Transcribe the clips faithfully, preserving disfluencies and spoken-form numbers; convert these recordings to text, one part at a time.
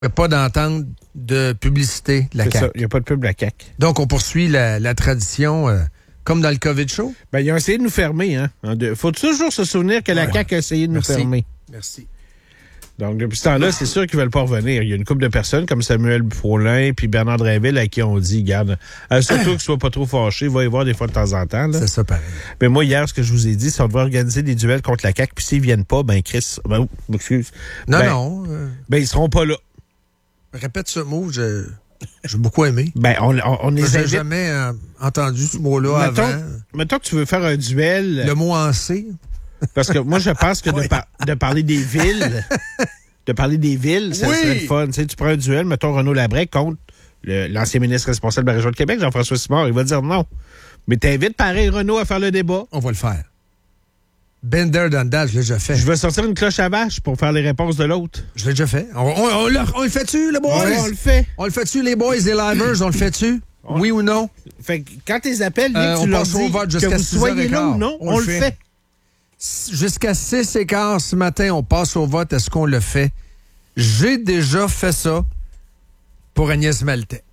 Il n'y a pas d'entente de publicité de la C'est C A Q. ça, il n'y a pas de pub de la C A Q. Donc, on poursuit la, la tradition, euh, comme dans le COVID show. Ben, ils ont essayé de nous fermer, hein. Il faut toujours se souvenir que la ouais. C A Q a essayé de Merci. nous fermer. Merci. Donc, depuis ce temps-là, c'est sûr qu'ils ne veulent pas revenir. Il y a une couple de personnes comme Samuel Paulin puis Bernard Drinville à qui on dit, garde, euh, surtout qu'ils ne soient pas trop fâchés, va y voir des fois de temps en temps. Là. C'est ça, pareil. Mais moi, hier, ce que je vous ai dit, c'est qu'on devrait organiser des duels contre la C A Q, puis s'ils ne viennent pas, ben Chris, ben, oh, excuse. Non, ben, non. Euh, ben, ils seront pas là. répète ce mot, je, j'ai beaucoup aimé. Ben, on, on, on les J'ai invite. jamais euh, entendu ce mot-là Mettons, avant. mettons que tu veux faire un duel. Le mot en C. Parce que moi, je pense que de, par- de parler des villes, de parler des villes, ça Oui. serait le fun. Tu sais, tu prends un duel, mettons Renaud Labrec contre le- l'ancien ministre responsable de la région de Québec, Jean-François Simard, il va dire non. Mais t'invites pareil Renaud à faire le débat. On va le faire. Bender dans le je l'ai déjà fait. Je vais sortir une cloche à vache pour faire les réponses de l'autre. Je l'ai déjà fait. On, on, on, le, on le fait-tu, le boys? Ouais, on le fait. On le fait-tu, les boys, les livers? On le fait-tu? On- Oui ou non? Fait que quand t'es appelles, Euh, tu on leur passe au dis vote que jusqu'à vous six heures soyez là quinze. ou non, On on, le le fait. fait. Jusqu'à six et quart ce matin, on passe au vote. Est-ce qu'on le fait? J'ai déjà fait ça pour Agnès Maltais,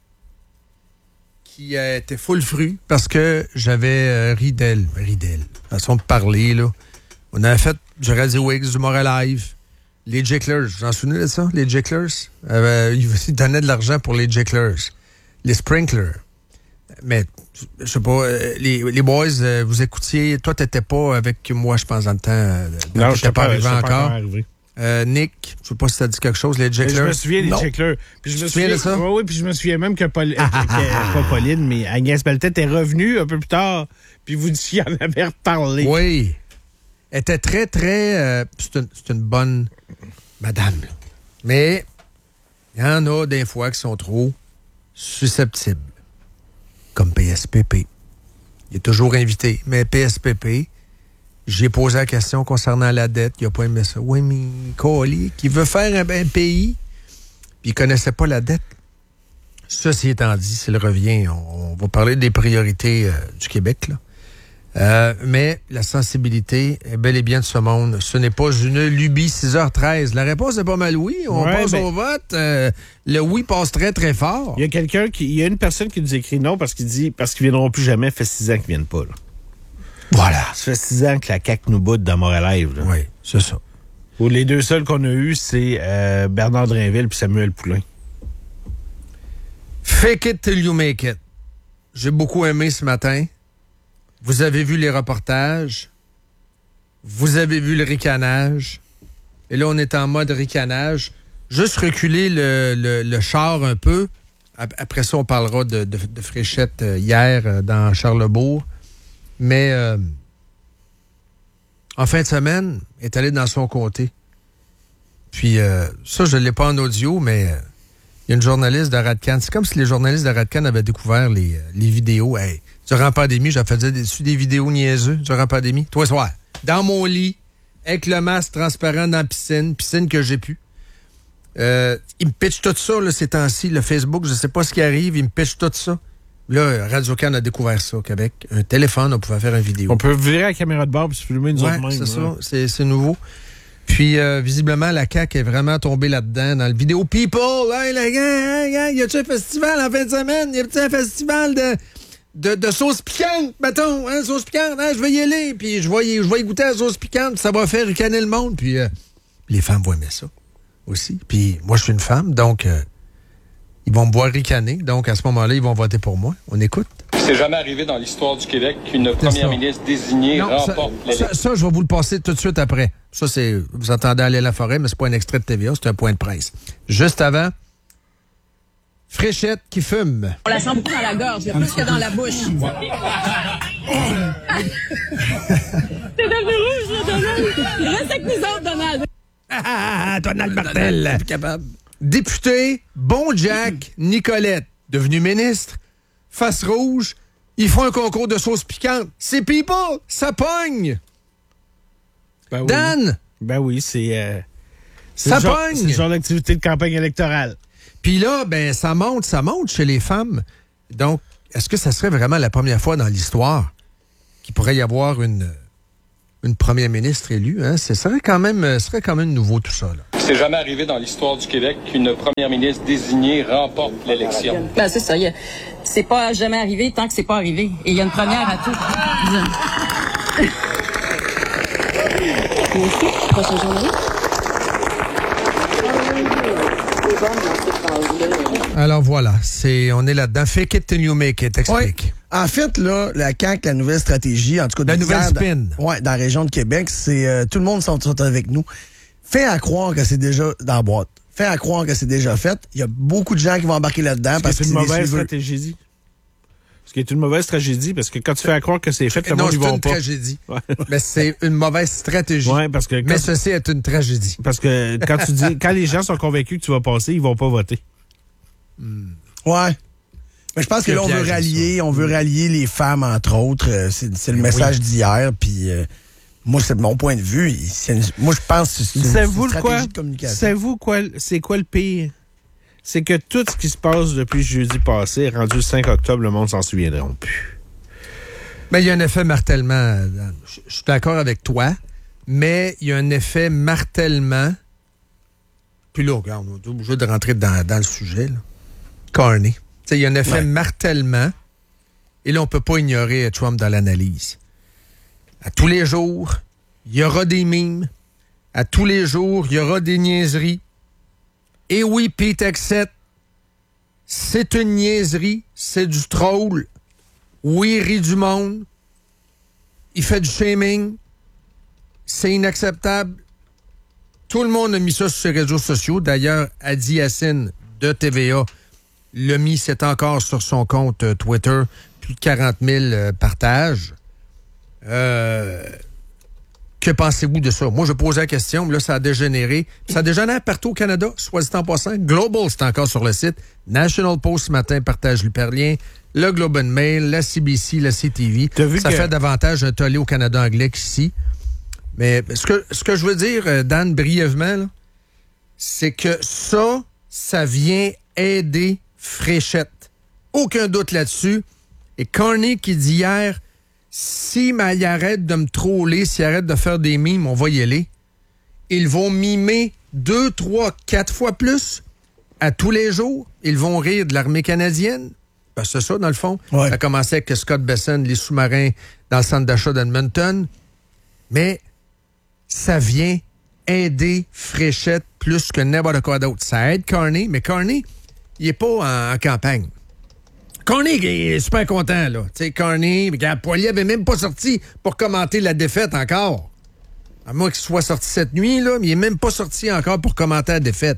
qui a été full fruit parce que j'avais euh, ri d'elle. Ri d'elle. Façon de parler, là. On avait fait du Radio X, du Moral Live, les Jicklers. Vous vous en souvenez de ça? Les Jicklers? Euh, ils donnaient de l'argent pour les Jicklers. Les Sprinklers. Mais, je sais pas, euh, les, les boys, euh, vous écoutiez, toi, t'étais pas avec moi, je pense, dans le temps. Euh, Non, je t'étais pas arrivé j'étais encore. pas encore arrivé. Euh, Nick, je sais pas si t'as dit quelque chose, les Mais Jicklers. je me souviens des Non. Jicklers. Puis je me Tu te souviens de ça? Oui, oui, puis je me souviens même que, Paul, euh, que- que- pas Pauline, mais Agnès Maltais est revenue un peu plus tard, puis vous disiez en avait reparlé. Oui. Elle était très, très... euh, c'est, une, c'est une bonne madame. Là. Mais il y en a des fois qui sont trop susceptibles. Comme P S P P. Il est toujours invité. Mais P S P P, j'ai posé la question concernant la dette. Il n'a pas aimé ça. Oui, mais Kohli, qui veut faire un, un pays, puis il ne connaissait pas la dette. Ceci étant dit, s'il revient, on, on va parler des priorités euh, du Québec, là. Euh, mais la sensibilité est bel et bien de ce monde. Ce n'est pas une lubie. Six heures treize. La réponse est pas mal oui. On Ouais, passe ben- au vote. Euh, le oui passe très, très fort. Il y a quelqu'un qui. Il y a une personne qui nous écrit non parce qu'il dit parce qu'ils viendront plus jamais, ça fait six ans qu'ils viennent pas. Là. Voilà. Ça fait six ans que la C A Q nous boude dans Montréal Live. Là. Oui, c'est ça. Où les deux seuls qu'on a eus, c'est euh, Bernard Drinville et Samuel Poulin. Fake it till you make it. J'ai beaucoup aimé ce matin. Vous avez vu les reportages. Vous avez vu le ricanage. Et là, on est en mode ricanage. Juste reculer le, le, le char un peu. Après ça, on parlera de, de, de Fréchette euh, hier euh, dans Charlesbourg. Mais euh, en fin de semaine, elle est allée dans son comté. Puis euh, ça, je ne l'ai pas en audio, mais euh, il y a une journaliste de Radcan. C'est comme si les journalistes de Radcan avaient découvert les, les vidéos. Hey, durant la pandémie, j'en faisais dessus des vidéos niaiseux durant la pandémie. Toi, soir, dans mon lit, avec le masque transparent dans la piscine, piscine que j'ai pu. Euh, il me pitch tout ça, là, ces temps-ci, le Facebook, je sais pas ce qui arrive, il me pitch tout ça. Là, Radio-Can a découvert ça au Québec. Un téléphone, on pouvait faire une vidéo. On peut virer la caméra de bord et se filmer nous Ouais, autres mêmes. c'est ouais. ça, c'est, c'est nouveau. Puis, euh, visiblement, la C A Q est vraiment tombée là-dedans, dans le vidéo People. Hey, les gars, hey, gars, y a-tu un festival en fin de semaine? Y a-tu un festival de, de, de sauce piquante, mettons, hein, sauce piquante? Hein, je vais y aller, puis je vais y, je vais y goûter à la sauce piquante, puis ça va faire ricaner le monde. Puis, euh, les femmes vont aimer ça aussi. Puis, moi, je suis une femme, donc, euh, ils vont me voir ricaner. Donc, à ce moment-là, ils vont voter pour moi. On écoute. C'est jamais arrivé dans l'histoire du Québec qu'une première ça. ministre désignée Non, ça, remporte ça, l'élection. ça, je vais vous le passer tout de suite après. Ça, c'est. Vous entendez aller à la forêt, mais c'est pas un extrait de T V A, c'est un point de presse. Juste avant, Fréchette qui fume. On la sent beaucoup dans la gorge, plus que dans la bouche. T'es devenu rouge, là, Donald. Reste avec nous autres, Donald. Ah, Donald Martel. Capable. Député, bon Jack, Nicolette, devenu ministre, face rouge, ils font un concours de sauce piquante. C'est people, ça pogne. Ben oui. Dan, Ben oui, c'est. Euh, c'est ça le genre- pogne. C'est le genre d'activité de campagne électorale. Puis là, ben, ça monte, ça monte chez les femmes. Donc, est-ce que ça serait vraiment la première fois dans l'histoire qu'il pourrait y avoir une, une première ministre élue? Hein? Ce serait quand même, ce serait quand même nouveau tout ça, là. C'est jamais arrivé dans l'histoire du Québec qu'une première ministre désignée remporte l'élection. Ben, c'est ça. Y a, c'est pas jamais arrivé tant que c'est pas arrivé. Et il y a une première à tout. Merci. Prochaine journée. Alors voilà, c'est, on est là-dedans. Fake it till you make it, explique. Ouais. En fait, là, la C A Q, la nouvelle stratégie, en tout cas... La nouvelle hier, spin. Dans, ouais, dans la région de Québec, c'est euh, tout le monde sont, sont avec nous. Fais à croire que c'est déjà dans la boîte. Fais à croire que c'est déjà fait. Il y a beaucoup de gens qui vont embarquer là-dedans. Parce que c'est une que mauvaise suiveux. stratégie. Ce qui est une mauvaise tragédie, parce que quand tu fais à croire que c'est fait, le non, monde, ils c'est vont une pas. tragédie. Ouais. Mais c'est une mauvaise stratégie. Ouais, parce que quand Mais tu- ceci est une tragédie. Parce que quand tu dis, quand les gens sont convaincus que tu vas passer, ils vont pas voter. Ouais. Mais je pense que C'est là, on un veut piège, rallier, on veut rallier les femmes, entre autres. Euh, C'est, c'est le message d'hier. Puis euh, moi, c'est de mon point de vue. il- c'est une- moi, je pense que c'est une, Savez-vous c'est une le quoi? stratégie de communication. Savez-vous quoi? C'est quoi le pire? C'est que tout ce qui se passe depuis jeudi passé, rendu le cinq octobre, le monde s'en souviendra plus. Mais il y a un effet martèlement. Dan. Je je suis d'accord avec toi, mais il y a un effet martèlement. Puis là, regarde, on est obligé de rentrer dans, dans le sujet. Là. Carney. Tu sais, il y a un effet Ouais. martèlement. Et là, on ne peut pas ignorer Trump dans l'analyse. À tous les jours, il y aura des mimes. À tous les jours, il y aura des niaiseries. Et oui, Pete Hexet, c'est une niaiserie, c'est du troll. Oui, il rit du monde. Il fait du shaming. C'est inacceptable. Tout le monde a mis ça sur ses réseaux sociaux. D'ailleurs, Adi Yassine de T V A l'a mis, c'est encore sur son compte euh, Twitter. Plus de quarante mille euh, partages. Euh, que pensez-vous de ça? Moi, je posais la question, mais là, ça a dégénéré. Ça dégénère partout au Canada, soit dit en passant. Global, c'est encore sur le site. National Post ce matin partage l'hyperlien. Le Globe and Mail, la C B C, la C T V. T'as vu Ça que- fait davantage un tollé au Canada anglais qu'ici. Mais ce que, ce que je veux dire, euh, Dan, brièvement, là, c'est que ça, ça vient aider Fréchette. Aucun doute là-dessus. Et Carney qui dit hier, si mais il arrête de me troller, s'il arrête de faire des mimes, on va y aller. Ils vont mimer deux, trois, quatre fois plus à tous les jours. Ils vont rire de l'armée canadienne. Ben, c'est ça, dans le fond. Ouais. Ça a commencé avec Scott Besson, les sous-marins dans le centre d'achat d'Edmonton. Mais ça vient aider Fréchette plus que n'importe quoi d'autre. Ça aide Carney, mais Carney, il est pas en, en campagne. Carney il est super content, là. Tu sais, Carney, regarde, Poilier avait même pas sorti pour commenter la défaite encore. À moins qu'il soit sorti cette nuit, là, mais il est même pas sorti encore pour commenter la défaite.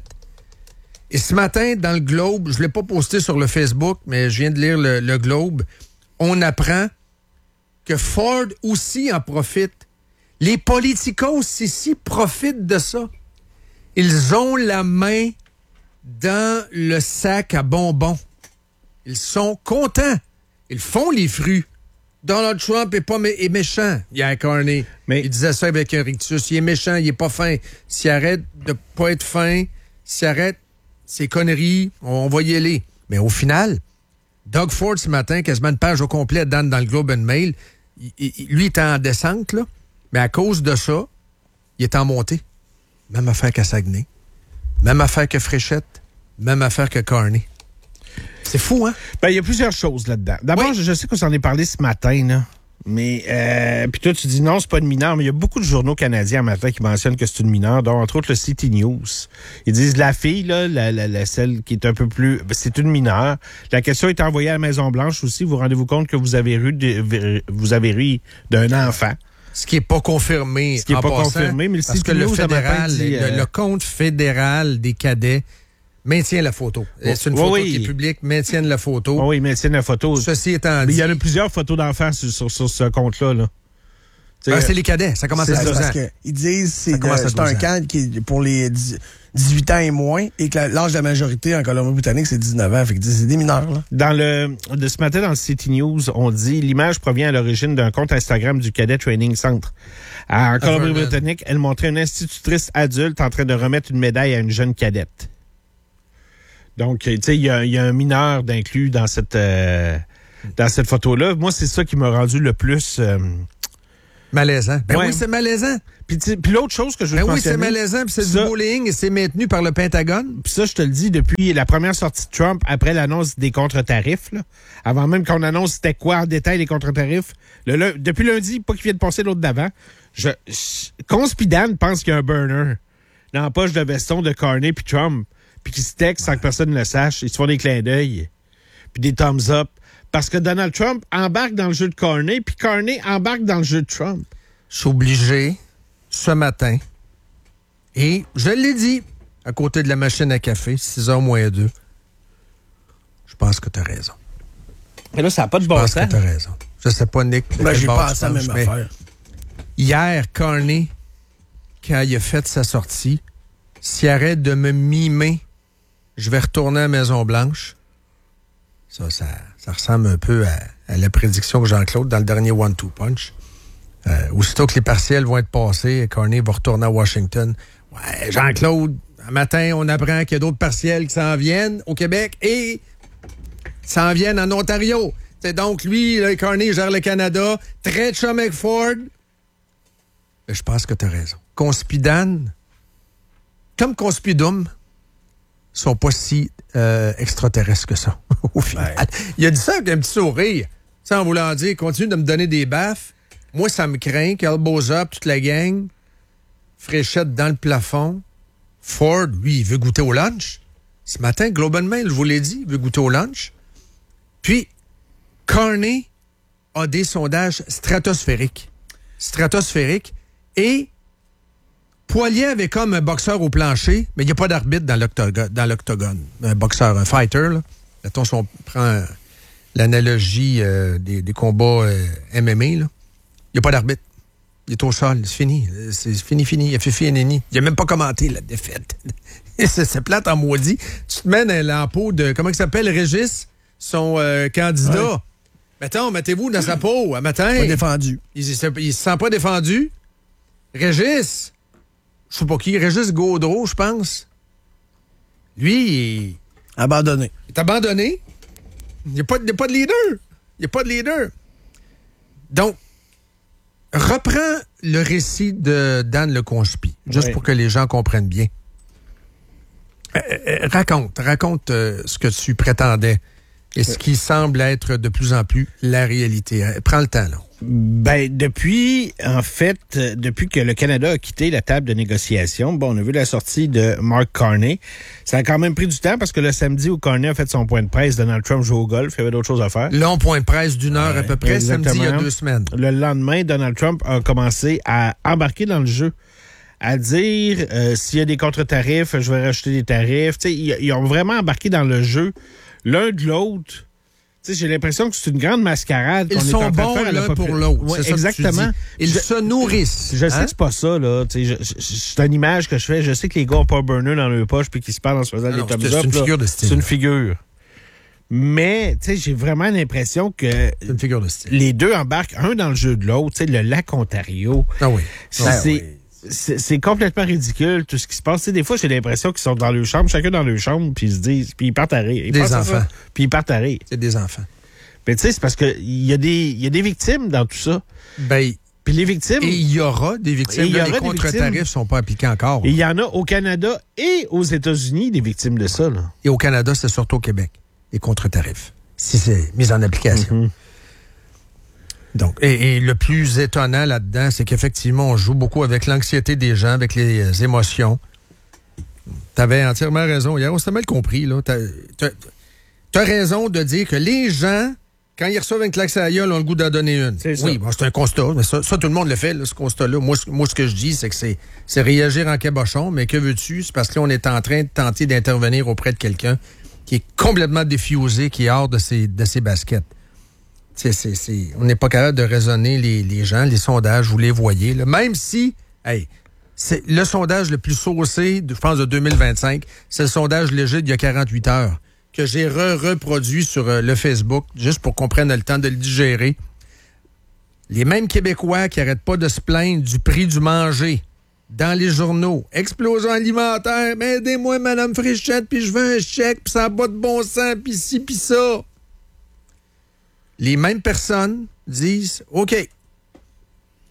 Et ce matin, dans le Globe, je l'ai pas posté sur le Facebook, mais je viens de lire le, le Globe, on apprend que Ford aussi en profite. Les politicos ici profitent de ça. Ils ont la main dans le sac à bonbons. Ils sont contents. Ils font les fruits. Donald Trump est pas mé- est méchant. Il y a Carney. Mais- Il disait ça avec un rictus. Il est méchant, il est pas fin. S'il arrête de pas être fin, s'il arrête ses conneries, on va y aller. Mais au final, Doug Ford ce matin, quasiment une page au complet dans, dans le Globe and Mail, il- il- lui est en descente, là. Mais à cause de ça, il est en montée. Même affaire qu'à Saguenay. Même affaire que Fréchette. Même affaire que Carney. C'est fou, hein? Ben, il y a plusieurs choses là-dedans. D'abord, Oui. je, je sais qu'on s'en est parlé ce matin, là. Mais, euh, puis toi, tu dis non, c'est pas une mineure, mais il y a beaucoup de journaux canadiens matin qui mentionnent que c'est une mineure, dont entre autres le City News. Ils disent la fille, là, la, la, la celle qui est un peu plus, ben, c'est une mineure. La question est envoyée à la Maison-Blanche aussi. Vous rendez-vous compte que vous avez eu, de- vous avez ri d'un enfant. Ce qui n'est pas confirmé. Ce qui est en pas passant, confirmé, mais le parce City que le News, à matin, fédéral, dit, le, euh, le compte fédéral des cadets maintient la photo. Oh, C'est une oui, photo oui. qui est publique, maintiennent la photo. Oh oui, mais c'est une photo. Ceci étant Mais dit, il y en a plusieurs photos d'enfants sur, sur, sur ce compte-là, là. Tu sais, ben, c'est les cadets. Ça commence C'est à douze parce ans. que ils disent que c'est, Ça commence de- à c'est un douze ans. camp qui est pour les dix- dix-huit ans et moins et que la- l'âge de la majorité en Colombie-Britannique, c'est dix-neuf ans. Fait que c'est des mineurs, là. Dans le de ce matin dans le City News, on dit l'image provient à l'origine d'un compte Instagram du Cadet Training Center. En Colombie-Britannique, elle montrait une institutrice adulte en train de remettre une médaille à une jeune cadette. Donc, tu sais, il y a, il y a un mineur d'inclus dans cette euh, dans cette photo-là. Moi, c'est ça qui m'a rendu le plus euh, Malaisant. Ben Ouais. oui, c'est malaisant. Puis, tu sais, puis l'autre chose que je veux Ben oui, mentionner, c'est malaisant, puis c'est ça- du bullying et c'est maintenu par le Pentagone. Puis ça, je te le dis, depuis la première sortie de Trump, après l'annonce des contre-tarifs, là, avant même qu'on annonce c'était quoi en détail les contre-tarifs, le, le- depuis lundi, pas qu'il vienne de passer l'autre d'avant, je, je Conspidane pense qu'il y a un burner dans la poche de veston de Carney puis Trump, puis qu'ils se textent sans que personne ne le sache. Ils se font des clins d'œil, puis des thumbs up, parce que Donald Trump embarque dans le jeu de Carney, puis Carney embarque dans le jeu de Trump. Je suis obligé, ce matin, et je l'ai dit, à côté de la machine à café, six heures moins deux, je pense que tu as raison. Mais là, ça n'a pas de Je bon pense sens. que tu as raison. Je sais pas, Nick. de Ben, quel j'ai bord pas tu à la penches, même mais affaire. Hier, Carney, quand il a fait sa sortie, s'il arrête de me mimer, je vais retourner à la Maison-Blanche. Ça, ça, ça ressemble un peu à, à la prédiction que Jean-Claude dans le dernier one two punch. Euh, aussitôt que les partiels vont être passés, Carney va retourner à Washington. Ouais, Jean-Claude, un matin, on apprend qu'il y a d'autres partiels qui s'en viennent au Québec et s'en viennent en Ontario. C'est donc lui, là, Carney gère le Canada, très chum avec Ford. Mais je pense que tu as raison. Conspidane, comme Conspidum, sont pas si euh, extraterrestres que ça, au final. Ouais. Il a dit ça avec un petit sourire, sans vouloir dire, continue de me donner des baffes. Moi, ça me craint, qu'Elbows Up, toute la gang, fréchette dans le plafond. Ford, lui, il veut goûter au lunch. Ce matin, Globe and Mail, je vous l'ai dit, il veut goûter au lunch. Puis, Carney a des sondages stratosphériques. Stratosphériques. Et Poilier avait comme un boxeur au plancher, mais il n'y a pas d'arbitre dans l'octogone, dans l'octogone. Un boxeur, un fighter, là. Mettons, si on prend euh, l'analogie euh, des, des combats euh, M M A, là, il n'y a pas d'arbitre. Il est au sol, c'est fini. C'est fini, fini. Il a fait fini. Il n'a même pas commenté la défaite. c'est, c'est plate en maudit. Tu te mets dans l'empeau de, comment il s'appelle, Régis, son euh, candidat. Ouais. Mettons, mettez-vous dans sa peau, à matin. Pas défendu. Il ne se, il se sent pas défendu. Régis, je sais pas qui, Régis Gaudreau, je pense. Lui, il Abandonné. est abandonné. Il n'y a, pas de- il y a pas de leader. Il n'y a pas de leader. Donc, reprends le récit de Dan Le Conspi, juste Ouais. pour que les gens comprennent bien. Euh, euh, raconte, raconte euh, ce que tu prétendais et ce qui semble être de plus en plus la réalité. Euh, Prends le temps, là. Ben, depuis, en fait, euh, depuis que le Canada a quitté la table de négociation, bon, on a vu la sortie de Mark Carney. Ça a quand même pris du temps parce que le samedi où Carney a fait son point de presse, Donald Trump joue au golf, il y avait d'autres choses à faire. Long point de presse d'une heure à peu près, exactement. samedi, il y a deux semaines. Le lendemain, Donald Trump a commencé à embarquer dans le jeu, à dire euh, s'il y a des contre-tarifs, je vais rajouter des tarifs. Tu sais, ils, ils ont vraiment embarqué dans le jeu l'un de l'autre. Tu sais, j'ai l'impression que c'est une grande mascarade. Ils qu'on est sont en train de bons faire à la l'un popula- pour l'autre. Ouais, c'est ça que tu exactement. dis. Ils Je- se nourrissent. Je sais hein? que c'est pas ça, là. Tu sais, je- je- c'est une image que je fais. Je sais que les gars ont pas un burner dans leur poche puis qu'ils se parlent en se faisant Non, des non, thumbs c'est up, une là. figure de style. C'est une figure. Mais, tu sais, j'ai vraiment l'impression que C'est une figure de style. les deux embarquent un dans le jeu de l'autre. Tu sais, le lac Ontario. Ah oui. C'est, Ah c'est, oui. c'est- c'est complètement ridicule, tout ce qui se passe. Tu sais, des fois, j'ai l'impression qu'ils sont dans leur chambre, chacun dans leur chambre, puis ils se disent, puis ils partent à rire. Ils Des pensent à enfants. ça, Puis ils partent à rire. C'est des enfants. Mais tu sais, c'est parce qu'il y, a des- il y a des victimes dans tout ça. Ben, Puis les victimes, et il y aura des victimes. Et il y Là, aura les des contre-tarifs victimes. ne sont pas appliqués encore. il y en a au Canada et aux États-Unis, des victimes de ça, là. Et au Canada, c'est surtout au Québec, les contre-tarifs, si c'est mis en application. Mm-hmm. Donc, et, et le plus étonnant là-dedans, c'est qu'effectivement, on joue beaucoup avec l'anxiété des gens, avec les euh, émotions. Tu avais entièrement raison hier. On s'était mal compris, là. Tu as raison de dire que les gens, quand ils reçoivent une claque à la gueule, ont le goût d'en donner une. C'est ça. Oui, bon, c'est un constat. Mais ça, ça, tout le monde le fait, là, ce constat-là. Moi, ce- moi, ce que je dis, c'est que c'est, c'est réagir en cabochon. Mais que veux-tu? C'est parce que là, on est en train de tenter d'intervenir auprès de quelqu'un qui est complètement défusé, qui est hors de ses, de ses baskets. C'est, c'est, c'est, on n'est pas capable de raisonner les, les gens, les sondages, vous les voyez. Là. Même si, hey, c'est le sondage le plus saucé, de- je pense, de deux mille vingt-cinq, c'est le sondage léger d'il y a quarante-huit heures, que j'ai re-reproduit sur euh, le Facebook, juste pour qu'on prenne le temps de le digérer. Les mêmes Québécois qui n'arrêtent pas de se plaindre du prix du manger dans les journaux. Explosion alimentaire, mais aidez-moi, Madame Fréchette, puis je veux un chèque, puis ça n'a pas de bon sens, puis ci, puis ça. Les mêmes personnes disent, OK,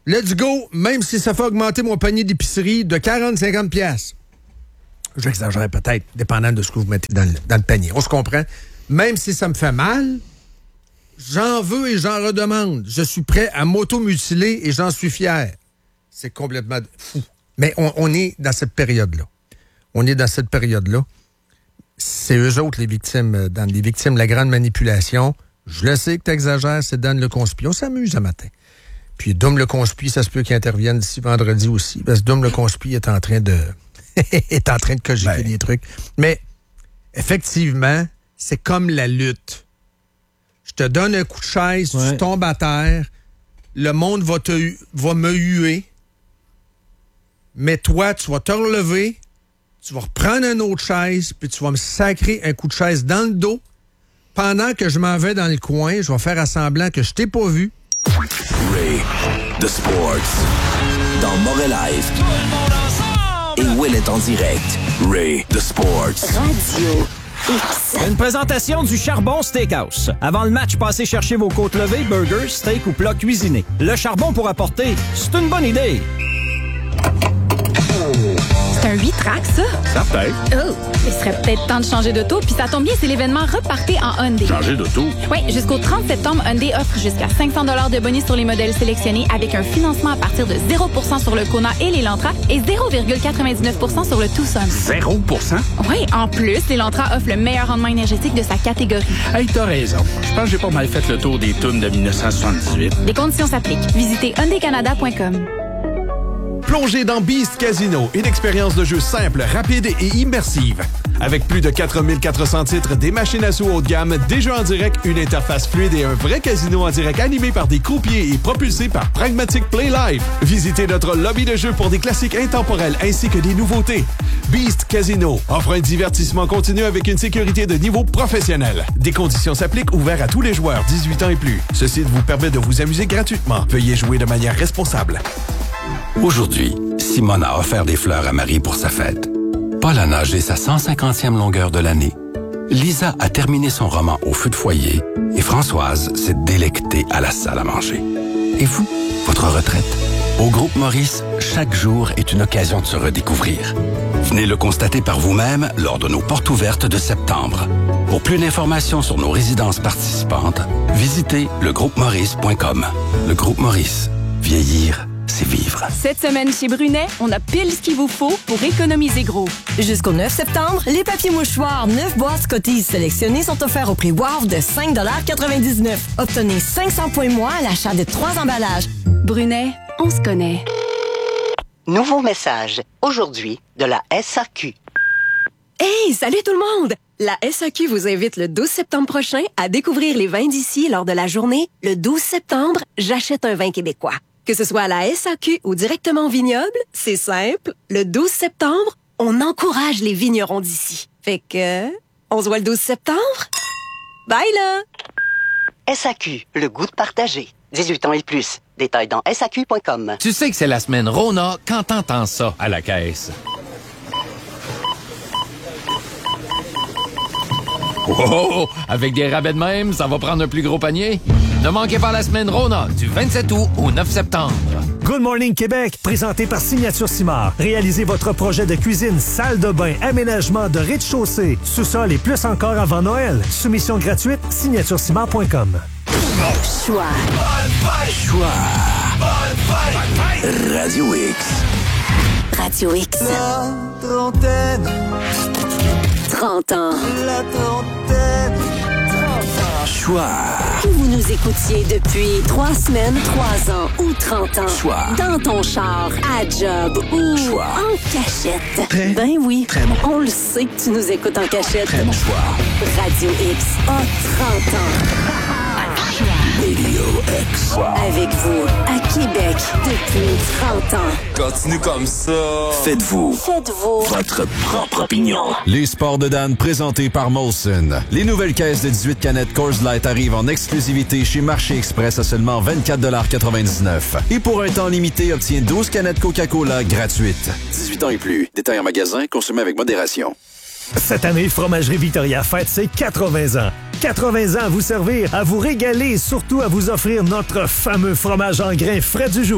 let's go, même si ça fait augmenter mon panier d'épicerie de quarante à cinquante piastres. J'exagère peut-être, dépendant de ce que vous mettez dans le, dans le panier. On se comprend. Même si ça me fait mal, j'en veux et j'en redemande. Je suis prêt à m'auto-mutiler et j'en suis fier. C'est complètement fou. Mais on, on est dans cette période-là. On est dans cette période-là. C'est eux autres, les victimes, dans les victimes de la grande manipulation. Je le sais que tu exagères, c'est Dan Le Conspi. On s'amuse ce matin. Puis Dom Le Conspi, ça se peut qu'il intervienne d'ici vendredi aussi, parce que Dom Le Conspi est en train de est en train de coger ben. des trucs. Mais effectivement, c'est comme la lutte. Je te donne un coup de chaise, ouais. tu tombes à terre, le monde va, te, va me huer, mais toi, tu vas te relever, tu vas reprendre une autre chaise, puis tu vas me sacrer un coup de chaise dans le dos. Pendant que je m'en vais dans le coin, je vais faire à semblant que je t'ai pas vu. Ray, The Sports, dans Mauvais Live. Et Will est en direct. Ray, The Sports. Radio X. Une présentation du Charbon Steakhouse. Avant le match, passez chercher vos côtes levées, burgers, steak ou plats cuisinés. Le charbon pour apporter, c'est une bonne idée. C'est un huit tracks, ça? Certain. Oh, il serait peut-être temps de changer d'auto, puis ça tombe bien, c'est l'événement Repartez en Hyundai. Changer d'auto? Oui, jusqu'au trente septembre, Hyundai offre jusqu'à cinq cents dollars de bonus sur les modèles sélectionnés avec un financement à partir de zéro pour cent sur le Kona et l'Elantra et zéro virgule quatre-vingt-dix-neuf pour cent sur le Tucson. zéro pour cent? Oui, en plus, l'Elantra offre le meilleur rendement énergétique de sa catégorie. Hey, t'as raison. Je pense que j'ai pas mal fait le tour des tunes de dix-neuf cent soixante-dix-huit. Les conditions s'appliquent. Visitez hyundai canada point com. Plongez dans Beast Casino, une expérience de jeu simple, rapide et immersive. Avec plus de quatre mille quatre cents titres, des machines à sous haut de gamme, des jeux en direct, une interface fluide et un vrai casino en direct animé par des croupiers et propulsé par Pragmatic Play Live. Visitez notre lobby de jeu pour des classiques intemporels ainsi que des nouveautés. Beast Casino offre un divertissement continu avec une sécurité de niveau professionnel. Des conditions s'appliquent, ouverts à tous les joueurs dix-huit ans et plus. Ce site vous permet de vous amuser gratuitement. Veuillez jouer de manière responsable. Aujourd'hui, Simone a offert des fleurs à Marie pour sa fête. Paul a nagé sa cent cinquantième longueur de l'année. Lisa a terminé son roman au feu de foyer et Françoise s'est délectée à la salle à manger. Et vous, votre retraite? Au Groupe Maurice, chaque jour est une occasion de se redécouvrir. Venez le constater par vous-même lors de nos portes ouvertes de septembre. Pour plus d'informations sur nos résidences participantes, visitez le groupe maurice point com. Le Groupe Maurice. Vieillir, c'est vivre. Cette semaine chez Brunet, on a pile ce qu'il vous faut pour économiser gros. Jusqu'au neuf septembre, les papiers mouchoirs neuf boîtes Scotties sélectionnées sont offerts au prix Wow de cinq quatre-vingt-dix-neuf. Obtenez cinq cents points moins à l'achat de trois emballages. Brunet, on se connaît. Nouveau message, aujourd'hui, de la S A Q. Hey, salut tout le monde! La S A Q vous invite le douze septembre prochain à découvrir les vins d'ici lors de la journée « Le douze septembre, j'achète un vin québécois ». Que ce soit à la S A Q ou directement au vignoble, c'est simple. Le douze septembre, on encourage les vignerons d'ici. Fait que, on se voit le douze septembre? Bye là! S A Q, le goût de partager. dix-huit ans et plus. Détails dans S A Q point com. Tu sais que c'est la semaine Rona quand t'entends ça à la caisse. Oh, avec des rabais de même, ça va prendre un plus gros panier. Ne manquez pas la semaine Rona du vingt-sept août au neuf septembre. Good Morning Québec, présenté par Signature Cimard. Réalisez votre projet de cuisine, salle de bain, aménagement de rez-de-chaussée, sous-sol et plus encore avant Noël. Soumission gratuite, signature cimard point com. Choix. Choix. Radio X. Radio X. La trentaine. trente ans. La trentaine. Choix. Que vous nous écoutiez depuis trois semaines, trois ans ou trente ans. Choix. Dans ton char, à job ou Choix. en cachette. Très, ben oui. Très bon. On le sait que tu nous écoutes en cachette. Très bon choix. Radio X a trente ans. Radio X. Avec vous, à Québec, depuis trente ans. Continue comme ça. Faites-vous. Faites-vous. Votre propre opinion. Les sports de Dan présentés par Molson. Les nouvelles caisses de dix-huit canettes Coors Light arrivent en exclusivité chez Marché Express à seulement vingt-quatre quatre-vingt-dix-neuf. Et pour un temps limité, obtiens douze canettes Coca-Cola gratuites. dix-huit ans et plus. Détail en magasin, consommez avec modération. Cette année, Fromagerie Victoria fête ses quatre-vingts ans. quatre-vingts ans à vous servir, à vous régaler et surtout à vous offrir notre fameux fromage en grains frais du jour.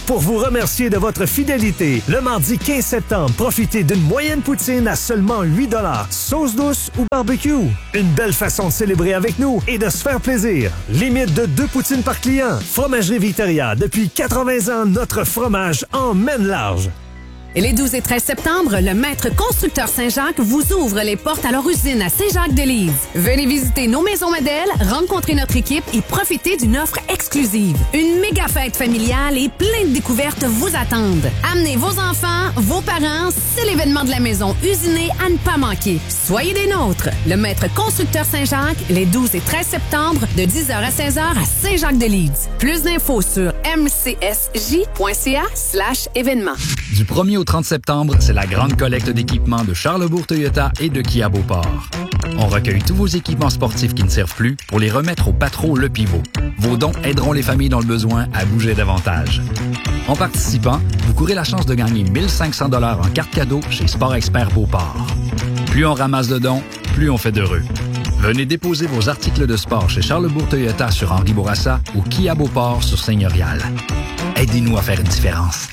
Pour vous remercier de votre fidélité, le mardi quinze septembre, profitez d'une moyenne poutine à seulement huit dollars, sauce douce ou barbecue. Une belle façon de célébrer avec nous et de se faire plaisir. Limite de deux poutines par client. Fromagerie Victoria, depuis quatre-vingts ans, notre fromage emmène large. Et les douze et treize septembre, le Maître Constructeur Saint-Jacques vous ouvre les portes à leur usine à Saint-Jacques-de-Lise. Venez visiter nos maisons modèles, rencontrer notre équipe et profiter d'une offre exclusive. Une méga fête familiale et plein de découvertes vous attendent. Amenez vos enfants, vos parents, c'est l'événement de la maison usinée à ne pas manquer. Soyez des nôtres. Le Maître Constructeur Saint-Jacques, les douze et treize septembre, de dix heures à seize heures à Saint-Jacques-de-Lise. Plus d'infos sur m c s j point c a slash événement. Du premier au trente septembre, c'est la grande collecte d'équipements de Charlesbourg Toyota et de Kia Beauport. On recueille tous vos équipements sportifs qui ne servent plus pour les remettre au Patro Le Pivot. Vos dons aideront les familles dans le besoin à bouger davantage. En participant, vous courez la chance de gagner mille cinq cents dollars en carte cadeau chez Sport Expert Beauport. Plus on ramasse de dons, plus on fait d'heureux. Venez déposer vos articles de sport chez Charlesbourg Toyota sur Henri Bourassa ou Kia Beauport sur Seigneurial. Aidez-nous à faire une différence.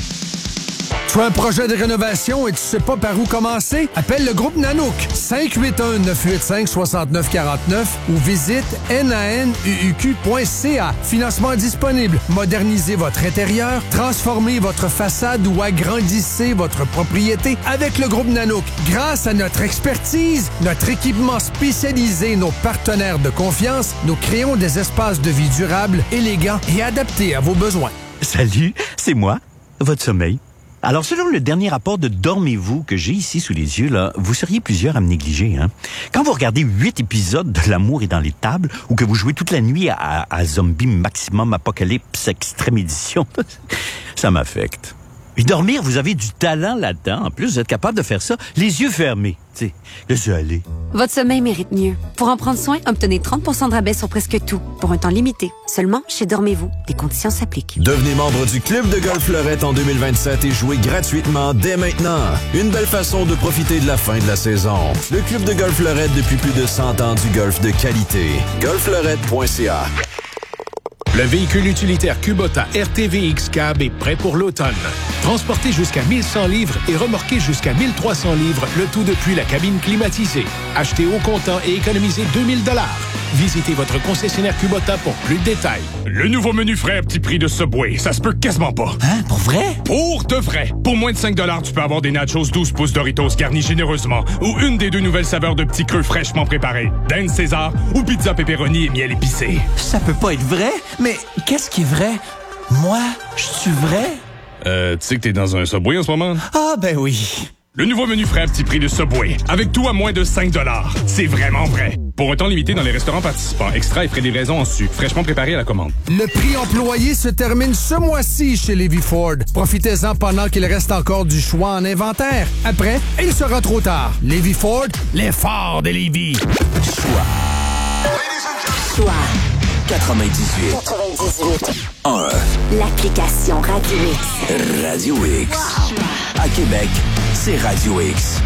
Tu as un projet de rénovation et tu sais pas par où commencer? Appelle le groupe Nanook, cinq huit un, neuf huit cinq, six neuf quatre neuf ou visite n a n u u q point c a. Financement disponible. Modernisez votre intérieur, transformez votre façade ou agrandissez votre propriété avec le groupe Nanook. Grâce à notre expertise, notre équipement spécialisé, nos partenaires de confiance, nous créons des espaces de vie durables, élégants et adaptés à vos besoins. Salut, c'est moi, votre sommeil. Alors, selon le dernier rapport de Dormez-vous que j'ai ici sous les yeux, là, vous seriez plusieurs à me négliger. Hein? Quand vous regardez huit épisodes de L'amour est dans les tables ou que vous jouez toute la nuit à, à Zombie Maximum Apocalypse Extrême Édition, ça m'affecte. Et dormir, vous avez du talent là-dedans. En plus, vous êtes capable de faire ça les yeux fermés. Tu sais, laissez aller. Votre sommeil mérite mieux. Pour en prendre soin, obtenez trente pour cent de rabais sur presque tout, pour un temps limité. Seulement chez Dormez-vous. Des conditions s'appliquent. Devenez membre du Club de Golf Fleurette en deux mille vingt-sept et jouez gratuitement dès maintenant. Une belle façon de profiter de la fin de la saison. Le Club de Golf Fleurette depuis plus de cent ans du golf de qualité. golf fleurette point c a. Le véhicule utilitaire Kubota R T V X Cab est prêt pour l'automne. Transporté jusqu'à mille cent livres et remorqué jusqu'à mille trois cents livres, le tout depuis la cabine climatisée. Achetez au comptant et économisez deux mille dollars. Visitez votre concessionnaire Kubota pour plus de détails. Le nouveau menu frais à petit prix de Subway, ça se peut quasiment pas. Hein? Pour vrai? Pour de vrai. Pour moins de cinq dollars, tu peux avoir des nachos douze pouces Doritos garnis généreusement ou une des deux nouvelles saveurs de petits queues fraîchement préparés. Dinde César ou pizza pepperoni et miel épicé. Ça peut pas être vrai? Mais qu'est-ce qui est vrai? Moi, je suis vrai? Euh, tu sais que t'es dans un Subway en ce moment? Ah, ben oui. Le nouveau menu frais à petit prix de Subway, avec tout à moins de cinq dollars. C'est vraiment vrai. Pour un temps limité dans les restaurants participants, extra et frais de livraison en su, fraîchement préparé à la commande. Le prix employé se termine ce mois-ci chez Lévi Ford. Profitez-en pendant qu'il reste encore du choix en inventaire. Après, il sera trop tard. Lévi Ford, les forts de Lévis. Choix. Choix. quatre-vingt-dix-huit. quatre-vingt-dix-huit. un. L'application Radio X. Radio X. À Québec, c'est Radio X.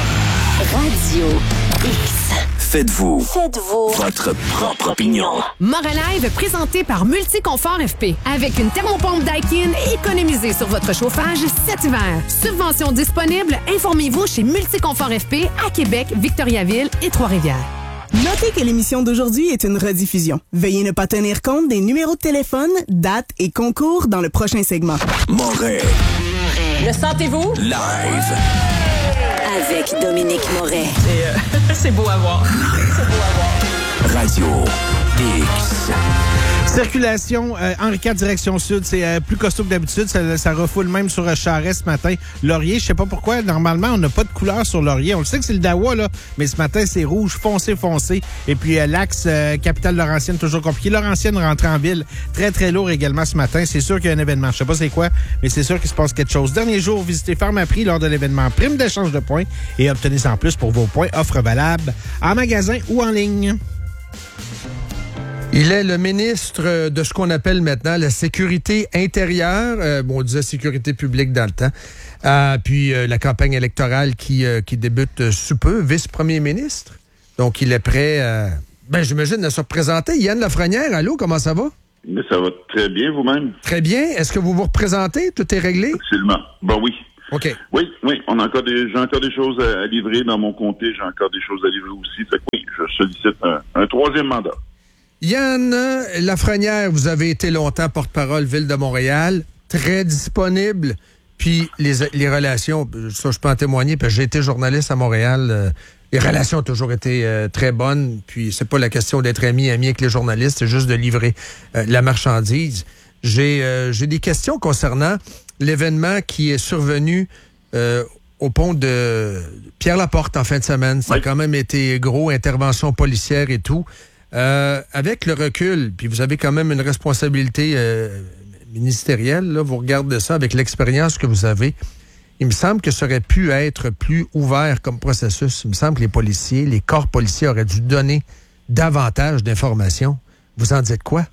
Radio X. Faites-vous. Faites-vous. Votre propre opinion. Morelive présenté par Multiconfort F P. Avec une thermopompe Daikin, économisez sur votre chauffage cet hiver. Subvention disponible, informez-vous chez Multiconfort F P à Québec, Victoriaville et Trois-Rivières. Notez que l'émission d'aujourd'hui est une rediffusion. Veuillez ne pas tenir compte des numéros de téléphone, dates et concours dans le prochain segment. Moret. Le sentez-vous? Live. Avec Dominique Moret. C'est, euh, c'est beau à voir. C'est beau à voir. Radio X. Circulation, euh, Henri quatre, direction sud, c'est euh, plus costaud que d'habitude. Ça, ça refoule même sur Charest ce matin. Laurier, je sais pas pourquoi, normalement, on n'a pas de couleur sur Laurier. On le sait que c'est le Dawa, là, mais ce matin, c'est rouge, foncé, foncé. Et puis, euh, l'axe euh, Capitale-Laurentienne, toujours compliqué. Laurentienne rentrée en ville, très, très lourd également ce matin. C'est sûr qu'il y a un événement. Je sais pas c'est quoi, mais c'est sûr qu'il se passe quelque chose. Dernier jour, visitez Pharmaprix lors de l'événement Prime d'échange de points et obtenez en plus pour vos points. Offre valable en magasin ou en ligne. Il est le ministre de ce qu'on appelle maintenant la sécurité intérieure. Euh, bon, on disait sécurité publique dans le temps. Euh, puis euh, la campagne électorale qui, euh, qui débute sous peu, vice-premier ministre. Donc, il est prêt, euh, ben j'imagine, à se représenter. Yann Lafrenière, allô, comment ça va? Mais ça va très bien, vous-même? Très bien. Est-ce que vous vous représentez? Tout est réglé? Absolument. Ben oui. OK. Oui, oui. On a encore des, j'ai encore des choses à, à livrer dans mon comté. J'ai encore des choses à livrer aussi. Fait que oui, je sollicite un, un troisième mandat. Yann Lafrenière, vous avez été longtemps porte-parole Ville de Montréal, très disponible, puis les, les relations, ça je peux en témoigner, parce que j'ai été journaliste à Montréal, euh, les relations ont toujours été euh, très bonnes, puis c'est pas la question d'être ami, ami avec les journalistes, c'est juste de livrer euh, la marchandise. J'ai, euh, j'ai des questions concernant l'événement qui est survenu euh, au pont de Pierre-Laporte en fin de semaine. Ça oui. a quand même été gros, intervention policière et tout. Euh, avec le recul, puis vous avez quand même une responsabilité euh, ministérielle, là, vous regardez ça avec l'expérience que vous avez, il me semble que ça aurait pu être plus ouvert comme processus. Il me semble que les policiers, les corps policiers auraient dû donner davantage d'informations. Vous en dites quoi?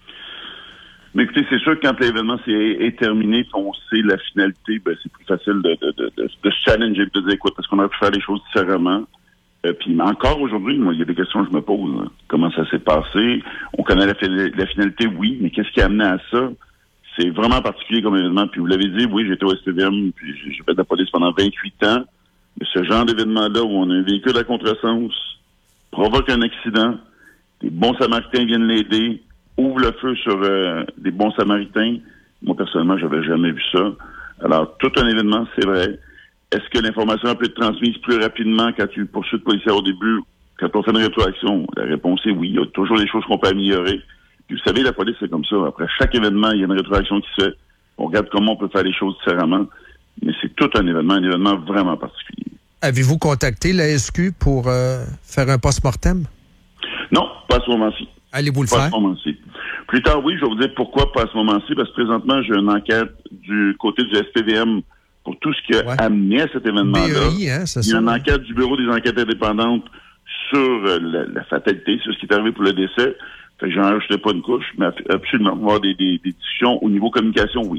Mais écoutez, c'est sûr que quand l'événement est, est terminé, qu'on sait la finalité, ben, c'est plus facile de, de, de, de, de se challenger et de dire, écoute, est-ce qu'on aurait pu faire les choses différemment? Euh, puis encore aujourd'hui, moi, il y a des questions que je me pose. Hein. Comment ça s'est passé? On connaît la, la finalité, oui, mais qu'est-ce qui a amené à ça? C'est vraiment particulier comme événement. Puis vous l'avez dit, oui, j'étais au S T V M, puis j'ai fait de la police pendant vingt-huit ans. Mais ce genre d'événement-là où on a un véhicule à contresens, provoque un accident, des bons samaritains viennent l'aider, ouvre le feu sur euh, des bons samaritains. Moi, personnellement, j'avais jamais vu ça. Alors, tout un événement, c'est vrai. Est-ce que l'information peut être transmise plus rapidement quand tu poursuis le policier au début, quand on fait une rétroaction? La réponse est oui. Il y a toujours des choses qu'on peut améliorer. Puis vous savez, la police, c'est comme ça. Après chaque événement, il y a une rétroaction qui se fait. On regarde comment on peut faire les choses différemment. Mais c'est tout un événement, un événement vraiment particulier. Avez-vous contacté la S Q pour euh, faire un post-mortem? Non, pas à ce moment-ci. Allez-vous le pas faire? À ce moment-ci. Plus tard, oui, je vais vous dire pourquoi pas à ce moment-ci, parce que présentement, j'ai une enquête du côté du S P V M pour tout ce qui a ouais. amené à cet événement-là. B E I, hein, c'est Il y a ça, une hein? enquête du Bureau des enquêtes indépendantes sur euh, la, la fatalité, sur ce qui est arrivé pour le décès. Fait que j'en rajoutais pas une couche, mais absolument, avoir des, des, des discussions au niveau communication, oui.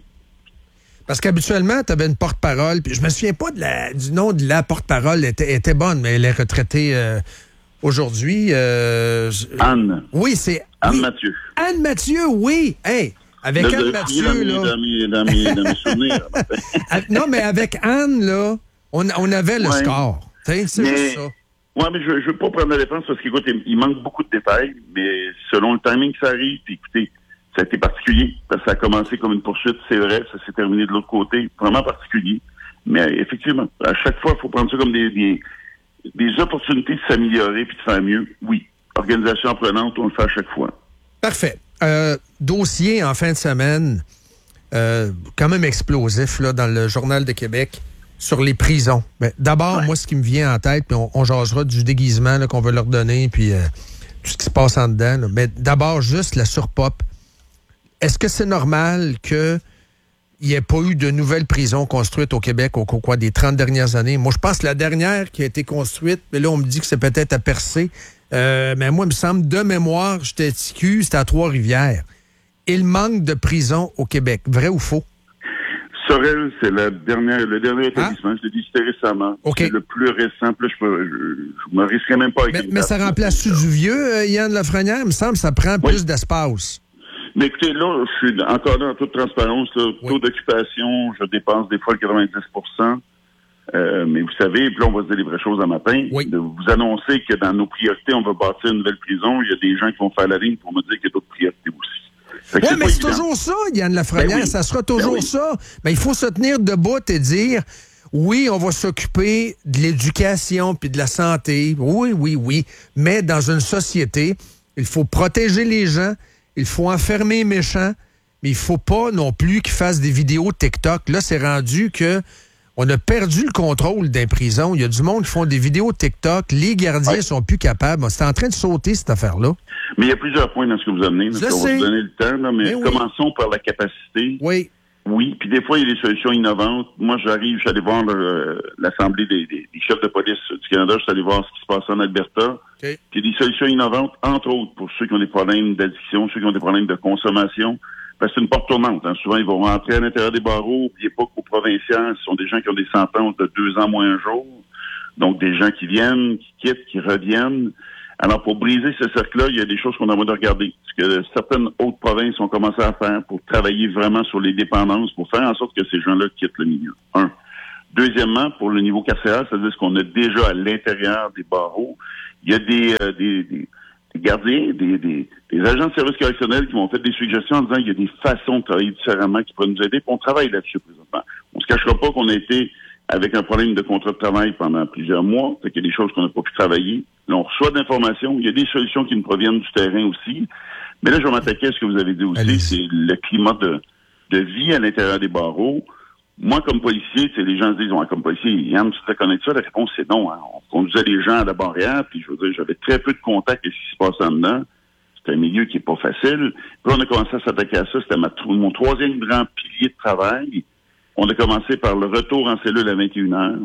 Parce qu'habituellement, tu avais une porte-parole, puis je me souviens pas de la, du nom de la porte-parole, elle était, était bonne, mais elle est retraitée euh, aujourd'hui. Euh, Anne. Oui, c'est... Anne oui. Mathieu. Anne Mathieu, oui. Hey, avec de, Anne de, Mathieu, dans là... Mes, dans, mes, dans, mes, dans mes souvenirs. Non, mais avec Anne, là, on, on avait le ouais. score. T'sais, c'est mais, juste ça. Oui, mais je ne veux pas prendre la défense parce qu'écoute, il, il manque beaucoup de détails, mais selon le timing que ça arrive, puis écoutez, ça a été particulier, parce que ça a commencé comme une poursuite, c'est vrai, ça s'est terminé de l'autre côté, vraiment particulier. Mais effectivement, à chaque fois, il faut prendre ça comme des, des, des opportunités de s'améliorer puis de faire mieux. Oui, organisation apprenante, on le fait à chaque fois. Parfait. Euh, dossier en fin de semaine, euh, quand même explosif, là, dans le Journal de Québec, sur les prisons. Ben, d'abord, ouais. moi, ce qui me vient en tête, puis on, on jasera du déguisement là, qu'on veut leur donner, puis euh, tout ce qui se passe en dedans. Là. Mais d'abord, juste la surpop. Est-ce que c'est normal qu'il n'y ait pas eu de nouvelles prisons construites au Québec au cours quoi, des trente dernières années? Moi, je pense que la dernière qui a été construite, mais là, on me dit que c'est peut-être à Percé. Euh, mais moi, il me semble, de mémoire, j'étais T Q, c'était à Trois-Rivières. Il manque de prisons au Québec. Vrai ou faux? Sorel, c'est la dernière, le dernier établissement. Hein? Je l'ai dit, c'était récemment. Okay. C'est le plus récent. Puis là, je, peux, je, je me risquerais même pas avec Mais, mais ça remplace-tu du vieux, euh, Yann Lafrenière? Il me semble que ça prend oui. plus d'espace. Mais écoutez, là, je suis encore là en toute transparence. Là, oui. Taux d'occupation, je dépense des fois le quatre-vingt-dix pour cent. Euh, mais vous savez, puis là, on va se dire les vraies choses un matin. Oui. De vous annoncer que dans nos priorités, on va bâtir une nouvelle prison. Il y a des gens qui vont faire la ligne pour me dire qu'il y a d'autres priorités aussi. Oui, mais c'est évident. Toujours ça, Yann Lafrenière. Ben oui. Ça sera toujours ben oui. ça. Ben, il faut se tenir debout et dire, oui, on va s'occuper de l'éducation puis de la santé. Oui, oui, oui. Mais dans une société, il faut protéger les gens. Il faut enfermer les méchants, mais il faut pas non plus qu'ils fassent des vidéos TikTok. Là, c'est rendu que on a perdu le contrôle des prisons. Il y a du monde qui font des vidéos TikTok. Les gardiens ouais. sont plus capables. C'est en train de sauter, cette affaire-là. Mais il y a plusieurs points dans ce que vous amenez. Je sais. On va vous donner le temps, là, mais, mais oui. commençons par la capacité. Oui. Oui, puis des fois, il y a des solutions innovantes. Moi, j'arrive, je suis allé voir le, l'Assemblée des, des, des chefs de police du Canada. Je suis allé voir ce qui se passe en Alberta. Okay. Puis il y a des solutions innovantes, entre autres, pour ceux qui ont des problèmes d'addiction, ceux qui ont des problèmes de consommation. Parce que c'est une porte tournante. Hein. Souvent, ils vont rentrer à l'intérieur des barreaux. N'oubliez pas qu'aux provinciales, ce sont des gens qui ont des sentences de deux ans moins un jour. Donc, des gens qui viennent, qui quittent, qui reviennent. Alors, pour briser ce cercle-là, il y a des choses qu'on a envie de regarder. Ce que certaines autres provinces ont commencé à faire pour travailler vraiment sur les dépendances, pour faire en sorte que ces gens-là quittent le milieu. Un. Deuxièmement, pour le niveau carcéral, c'est-à-dire ce qu'on a déjà à l'intérieur des barreaux, il y a des, euh, des, des, des gardiens, des, des, des agents de service correctionnel qui m'ont fait des suggestions en disant qu'il y a des façons de travailler différemment qui pourraient nous aider, puis on travaille là-dessus présentement. On se cachera pas qu'on a été avec un problème de contrat de travail pendant plusieurs mois, fait qu'il y a des choses qu'on n'a pas pu travailler. Là, on reçoit de l'information, il y a des solutions qui nous proviennent du terrain aussi. Mais là, je vais m'attaquer à ce que vous avez dit aussi, Allez. c'est le climat de, de vie à l'intérieur des barreaux. Moi, comme policier, les gens se disent, ouais, comme policier, Yann, tu te reconnais ça? La réponse, c'est non. Hein. On conduisait les gens à la barrière, puis je veux dire, j'avais très peu de contact avec ce qui se passe en dedans. C'est un milieu qui est pas facile. Puis on a commencé à s'attaquer à ça. C'était ma, mon troisième grand pilier de travail. On a commencé par le retour en cellule à vingt et une heures.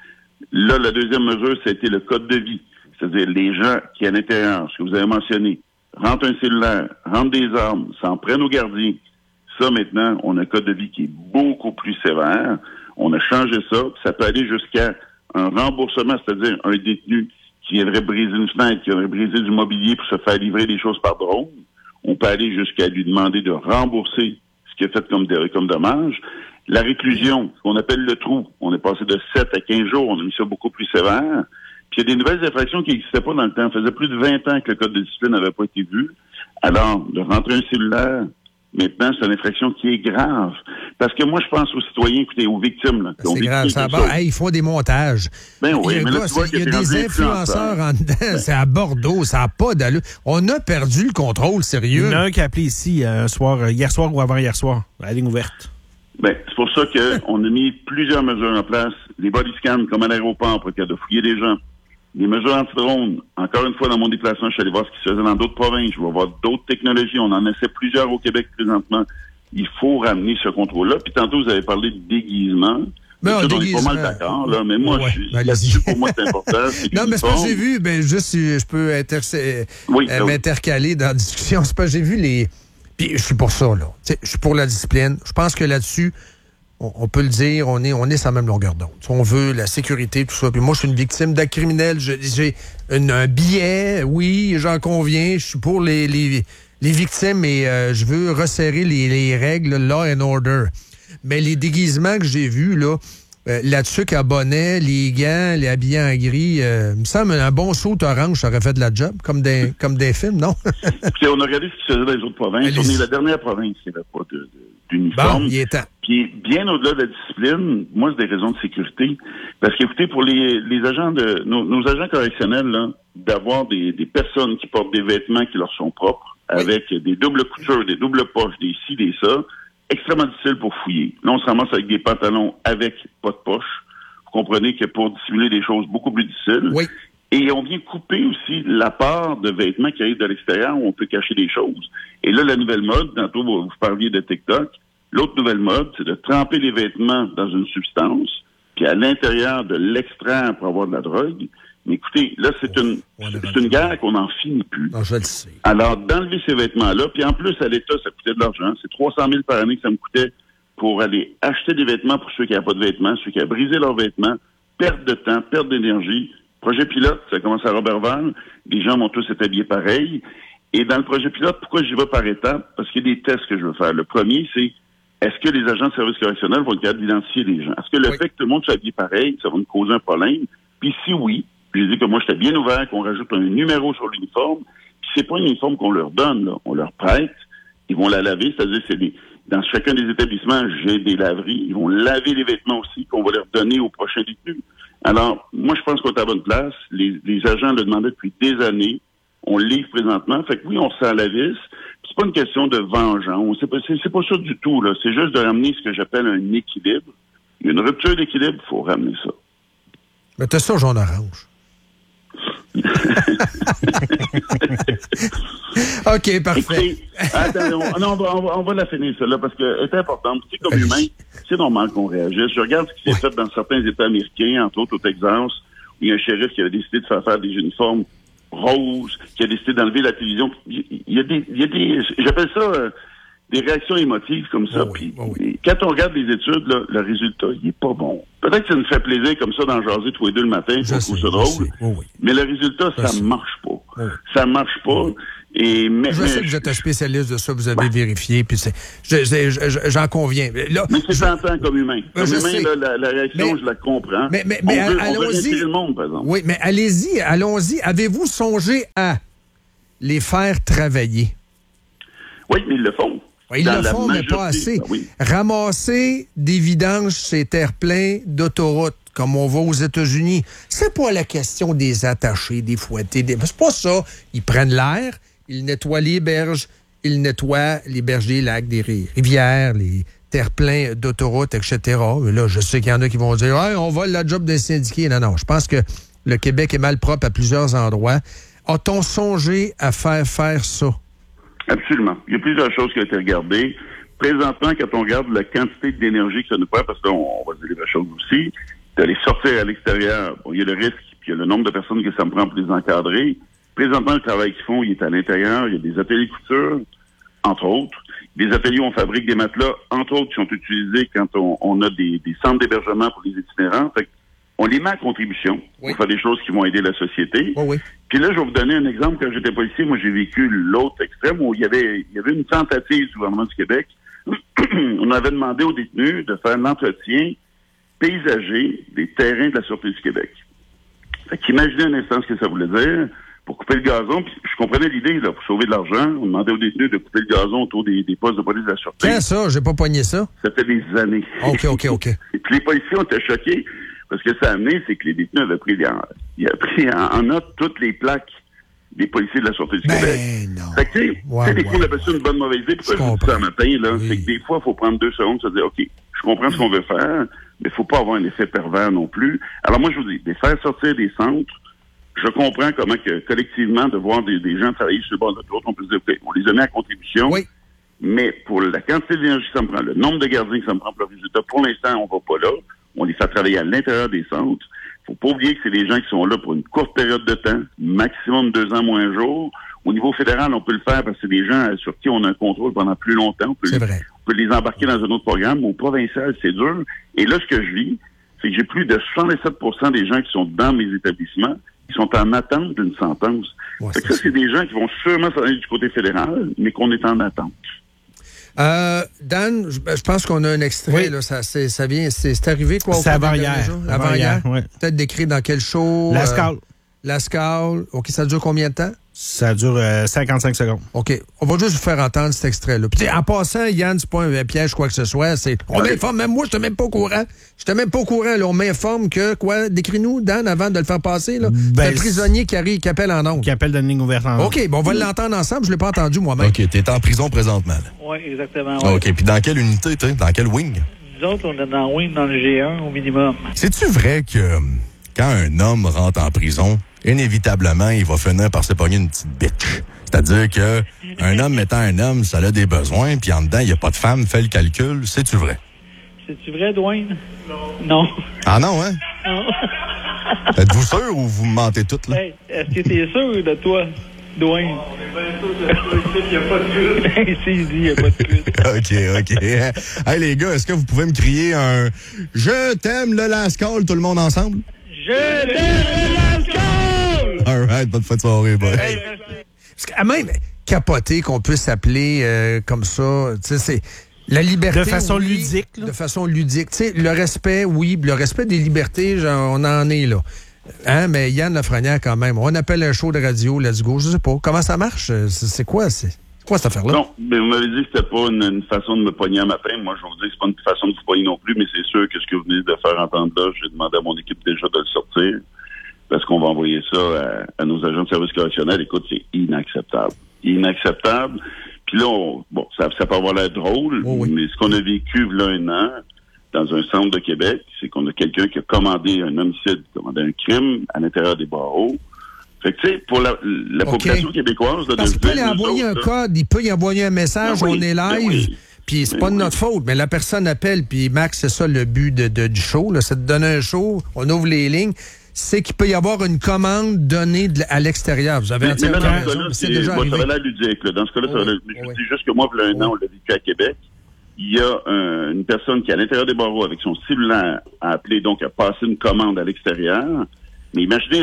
Là, la deuxième mesure, c'était le code de vie. C'est-à-dire les gens qui, à l'intérieur, ce que vous avez mentionné, rentrent un cellulaire, rentrent des armes, s'en prennent aux gardiens. Ça, maintenant, on a un code de vie qui est beaucoup plus sévère. On a changé ça. Ça peut aller jusqu'à un remboursement, c'est-à-dire un détenu qui viendrait briser une fenêtre, qui viendrait briser du mobilier pour se faire livrer des choses par drone. On peut aller jusqu'à lui demander de rembourser ce qu'il a fait comme, comme dommage. La réclusion, ce qu'on appelle le trou, on est passé de sept à quinze jours. On a mis ça beaucoup plus sévère. Puis il y a des nouvelles infractions qui n'existaient pas dans le temps. Ça faisait plus de vingt ans que le code de discipline n'avait pas été vu. Alors, de rentrer un cellulaire, maintenant, c'est une infraction qui est grave. Parce que moi, je pense aux citoyens, écoutez, aux victimes. Là, c'est grave, ça va. Hey, ils font des montages. Ben oui, il y a, mais là, gars, tu vois il y a des influenceurs en dedans. Ben. C'est à Bordeaux, ça n'a pas d'allure. On a perdu le contrôle, sérieux. Il y en a un qui a appelé ici un soir, hier soir ou avant-hier soir, la ligne ouverte. Ben, c'est pour ça qu'on a mis plusieurs mesures en place. Les body scans, comme à l'aéroport, pour qu'il y ait de fouiller des gens. Des mesures anti-drone. Encore une fois, dans mon déplacement, je suis allé voir ce qui se faisait dans d'autres provinces. Je vais voir d'autres technologies. On en essaie plusieurs au Québec présentement. Il faut ramener ce contrôle-là. Puis tantôt, vous avez parlé de déguisement. Ben, on est pas mal d'accord, là. Mais moi, ouais, je, ben, là-dessus, pour moi, c'est important. C'est non, mais c'est pas que j'ai vu, ben, juste si je peux interc- oui, euh, m'intercaler dans la discussion. C'est pas que j'ai vu les... Puis je suis pour ça, là. T'sais, je suis pour la discipline. Je pense que là-dessus, on, on peut le dire, on est, on est sur la même longueur d'onde. On veut la sécurité, tout ça. Puis moi, je suis une victime d'acte criminel. Je, j'ai une, un billet, oui, j'en conviens. Je suis pour les, les, les victimes et euh, je veux resserrer les, les règles, law and order. Mais les déguisements que j'ai vus, là, euh, la tuque à bonnet, les gants, les habillés en gris, euh, il me semble un bon saut orange, ça aurait fait de la job, comme des, comme des films, non? Écoutez, on a regardé ce qui se faisait dans les autres provinces. Allez-y. On est la dernière province qui n'avait pas de, de, d'uniforme. Bon, il est temps. Puis, bien au-delà de la discipline, moi, c'est des raisons de sécurité. Parce qu'écoutez, pour les, les agents de, nos, nos agents correctionnels, là, d'avoir des, des personnes qui portent des vêtements qui leur sont propres, oui. avec des doubles coutures, des doubles poches, des ci, des ça, extrêmement difficile pour fouiller. Là, on se ramasse avec des pantalons avec pas de poche. Vous comprenez que pour dissimuler des choses beaucoup plus difficiles. Oui. Et on vient couper aussi la part de vêtements qui arrivent de l'extérieur où on peut cacher des choses. Et là, la nouvelle mode, tantôt vous parliez de TikTok, l'autre nouvelle mode, c'est de tremper les vêtements dans une substance, puis à l'intérieur de l'extraire pour avoir de la drogue. Mais écoutez, là, c'est une c'est une guerre qu'on n'en finit plus. Non, je le sais. Alors, d'enlever ces vêtements-là, puis en plus, à l'État, ça coûtait de l'argent. C'est trois cent mille par année que ça me coûtait pour aller acheter des vêtements pour ceux qui n'avaient pas de vêtements, ceux qui avaient brisé leurs vêtements, perte de temps, perte d'énergie. Projet pilote, ça commence à Robertval. Les gens vont tous être habillés pareil. Et dans le projet pilote, pourquoi j'y vais par étapes? Parce qu'il y a des tests que je veux faire. Le premier, c'est est-ce que les agents de service correctionnel vont être capables d'identifier les gens? Est-ce que le oui. fait que tout le monde soit habillé pareil, ça va nous causer un problème? Puis si oui, j'ai dit que moi, j'étais bien ouvert, qu'on rajoute un numéro sur l'uniforme. Puis c'est pas un uniforme qu'on leur donne, là. On leur prête. Ils vont la laver. C'est-à-dire, c'est des, dans chacun des établissements, j'ai des laveries. Ils vont laver les vêtements aussi, qu'on va leur donner au prochain détenu. Alors, moi, je pense qu'on est à bonne place. Les, les agents le demandaient depuis des années. On le livre présentement. Fait que oui, on se sent à la vis. Puis c'est pas une question de vengeance. C'est pas, c'est, c'est pas ça du tout, là. C'est juste de ramener ce que j'appelle un équilibre. Il y a une rupture d'équilibre, il faut ramener ça. Mais t'as ça au jaune orange. OK, parfait. Écoutez, attends, on, non, on, va, on, va, on va la finir, celle-là, parce qu'elle est importante. Tu sais, comme humain, c'est normal qu'on réagisse. Je regarde ce qui s'est ouais. fait dans certains États américains, entre autres au Texas, où il y a un shérif qui avait décidé de faire faire des uniformes roses, qui a décidé d'enlever la télévision. Il y a des, il y a des j'appelle ça euh, des réactions émotives comme ça. Oh oui, oh oui. Quand on regarde les études, là, le résultat, il est pas bon. Peut-être que ça nous fait plaisir comme ça d'en jaser tous les deux le matin, pour trouver ça drôle. Oh oui. Mais le résultat, je ça sais. marche pas. Oui. Ça marche pas. Et mais, je sais que vous êtes un spécialiste de ça, vous avez ouais. vérifié, puis c'est, je, je, je, j'en conviens. Là, mais c'est tentant comme humain. Comme je humain, sais. Là, la, la réaction, mais, je la comprends. Mais, mais, mais on veut, allons-y. On veut inspirer le monde, par exemple. Oui, mais allez-y, allons-y. Avez-vous songé à les faire travailler? Oui, mais ils le font. Oui, ils Dans le font, mais pas assez. Ben oui. Ramasser des vidanges ces terre-pleins d'autoroutes, comme on va aux États-Unis, c'est pas la question des attachés, des fouettés. Des... C'est pas ça. Ils prennent l'air, ils nettoient les berges, ils nettoient les berges des lacs, des rivières, les terre-pleins d'autoroutes, et cetera. Mais là, je sais qu'il y en a qui vont dire hey, « on vole la job des syndiqués ». Non, non, je pense que le Québec est mal propre à plusieurs endroits. A-t-on songé à faire faire ça? Absolument. Il y a plusieurs choses qui ont été regardées. Présentement, quand on regarde la quantité d'énergie que ça nous prend, parce qu'on on va dire les vraies choses aussi, d'aller sortir à l'extérieur, bon, il y a le risque, puis il y a le nombre de personnes que ça me prend pour les encadrer. Présentement, le travail qu'ils font, il est à l'intérieur. Il y a des ateliers de couture, entre autres. Des ateliers où on fabrique des matelas, entre autres, qui sont utilisés quand on, on a des, des centres d'hébergement pour les itinérants. Fait on les met à contribution oui. pour faire des choses qui vont aider la société. Oh oui. Puis là, je vais vous donner un exemple. Quand j'étais policier, moi, j'ai vécu l'autre extrême où il y avait, il y avait une tentative du gouvernement du Québec. On avait demandé aux détenus de faire l'entretien paysager des terrains de la Sûreté du Québec. Fait qu'imaginez un instant ce que ça voulait dire. Pour couper le gazon, puis je comprenais l'idée, là, pour sauver de l'argent, on demandait aux détenus de couper le gazon autour des, des postes de police de la Sûreté. Quand ça? J'ai pas poigné ça. Ça fait des années. OK, OK, OK. Et puis les policiers ont été choqués, parce que ça a amené, c'est que les détenus avaient pris, en, ils avaient pris en, en note toutes les plaques des policiers de la Sûreté du ben Québec. Non. Fait que, tu sais, ouais, des fois, on appelle ça une bonne mauvaise idée. Pourquoi je, je dis ça un matin, là? Oui. C'est que des fois, il faut prendre deux secondes et se dire, OK, je comprends ce qu'on veut faire, mais il faut pas avoir un effet pervers non plus. Alors moi, je vous dis, les faire sortir des centres, je comprends comment que, collectivement, de voir des, des gens travailler sur le bord de l'autre, on peut se dire, OK, on les a mis à contribution, oui. mais pour la quantité d'énergie que ça me prend, le nombre de gardiens que ça me prend pour le résultat, pour l'instant, on va pas là. On les fait travailler à l'intérieur des centres. Faut pas oublier que c'est des gens qui sont là pour une courte période de temps, maximum deux ans moins un jour. Au niveau fédéral, on peut le faire parce que c'est des gens sur qui on a un contrôle pendant plus longtemps. On peut, c'est les, vrai. on peut les embarquer dans un autre programme. Au provincial, c'est dur. Et là, ce que je vis, c'est que j'ai plus de soixante-dix-sept pour cent des gens qui sont dans mes établissements qui sont en attente d'une sentence. Ouais, fait que ça, c'est des gens qui vont sûrement s'en aller du côté fédéral, mais qu'on est en attente. Euh, Dan, je, je pense qu'on a un extrait, oui. là, ça, c'est, ça vient, c'est, c'est arrivé quoi? C'est avant-hier. Avant-hier? Oui. Peut-être décrit dans quel show? La Scale. Euh, la Scale. OK, ça dure combien de temps? Ça dure euh, cinquante-cinq secondes. OK. On va juste vous faire entendre cet extrait-là. Puis, en passant, Yann, c'est pas un piège, quoi que ce soit. C'est, on okay. m'informe, même moi, je n'étais même pas au courant. Je n'étais même pas au courant. Là, on m'informe que, quoi, décris-nous, Dan, avant de le faire passer. Là. Ben, c'est un prisonnier qui, arrive, qui appelle en ondes. Qui appelle d'une ligne ouverte en ondes. OK, bon, on va l'entendre ensemble. Je ne l'ai pas entendu moi-même. OK, t'es en prison présentement. Oui, exactement. Ouais. OK, puis dans quelle unité, t'es? Dans quel wing? Nous autres, on est dans le wing, dans le G un, au minimum. C'est-tu vrai que quand un homme rentre en prison, inévitablement, il va finir par se pogner une petite bitch? C'est-à-dire que un homme mettant un homme, ça a des besoins, puis en dedans, il n'y a pas de femme, fais le calcul. C'est-tu vrai? C'est-tu vrai, Dwayne? Non. Ah non, hein? Non. Êtes-vous sûr ou vous me mentez toutes, là? Hey, est-ce que t'es sûr de toi, Dwayne? On est bien sûr de toi, il n'y a pas de pute. Ici, il dit, il n'y a pas de pute. OK, OK. Hey, les gars, est-ce que vous pouvez me crier un « Je t'aime le Lascaux », tout le monde ensemble? Je t'aime le Lascaux! All right, bonne fin de soirée, boy. Hey, parce qu'à même capoter qu'on puisse s'appeler euh, comme ça, tu sais, c'est la liberté. De façon oui, ludique. Là. De façon ludique. Tu sais, le respect, oui, le respect des libertés, genre, on en est là. Hein, mais Yann Lafrenière, quand même, on appelle un show de radio, let's go, je sais pas. Comment ça marche? C'est, c'est quoi, c'est, c'est quoi cette affaire-là? Non, mais vous m'avez dit que c'était pas une, une façon de me pogner un matin. Moi, je vous dis que c'est pas une façon de vous pogner non plus, mais c'est sûr que ce que vous venez de faire entendre là, j'ai demandé à mon équipe déjà de le sortir. Parce qu'on va envoyer ça à, à nos agents de service correctionnel. Écoute, c'est inacceptable. Inacceptable. Puis là, on, bon, ça, ça peut avoir l'air drôle, oh oui. mais ce qu'on a vécu là un an dans un centre de Québec, c'est qu'on a quelqu'un qui a commandé un homicide, commandé un crime à l'intérieur des barreaux. Fait que, tu sais, pour la, la okay. population québécoise... Là, Parce qu'il peut y envoyer un code, il peut y envoyer un message, ben oui, on est live... Ben oui. Puis c'est ben pas de oui. notre faute, mais la personne appelle, puis Max, c'est ça le but de, de, du show, là, c'est de donner un show, on ouvre les lignes, c'est qu'il peut y avoir une commande donnée de, à l'extérieur. Vous avez entièrement raison, mais c'est déjà arrivé. Ça va l'air ludique. Là. Dans ce cas-là, oui, ça va l'air, oui. je vous dis juste que moi, il y a un an, on l'a vécu à Québec. Il y a un, une personne qui est à l'intérieur des barreaux avec son cellulaire à appeler, donc à passer une commande à l'extérieur. Mais imaginez, là,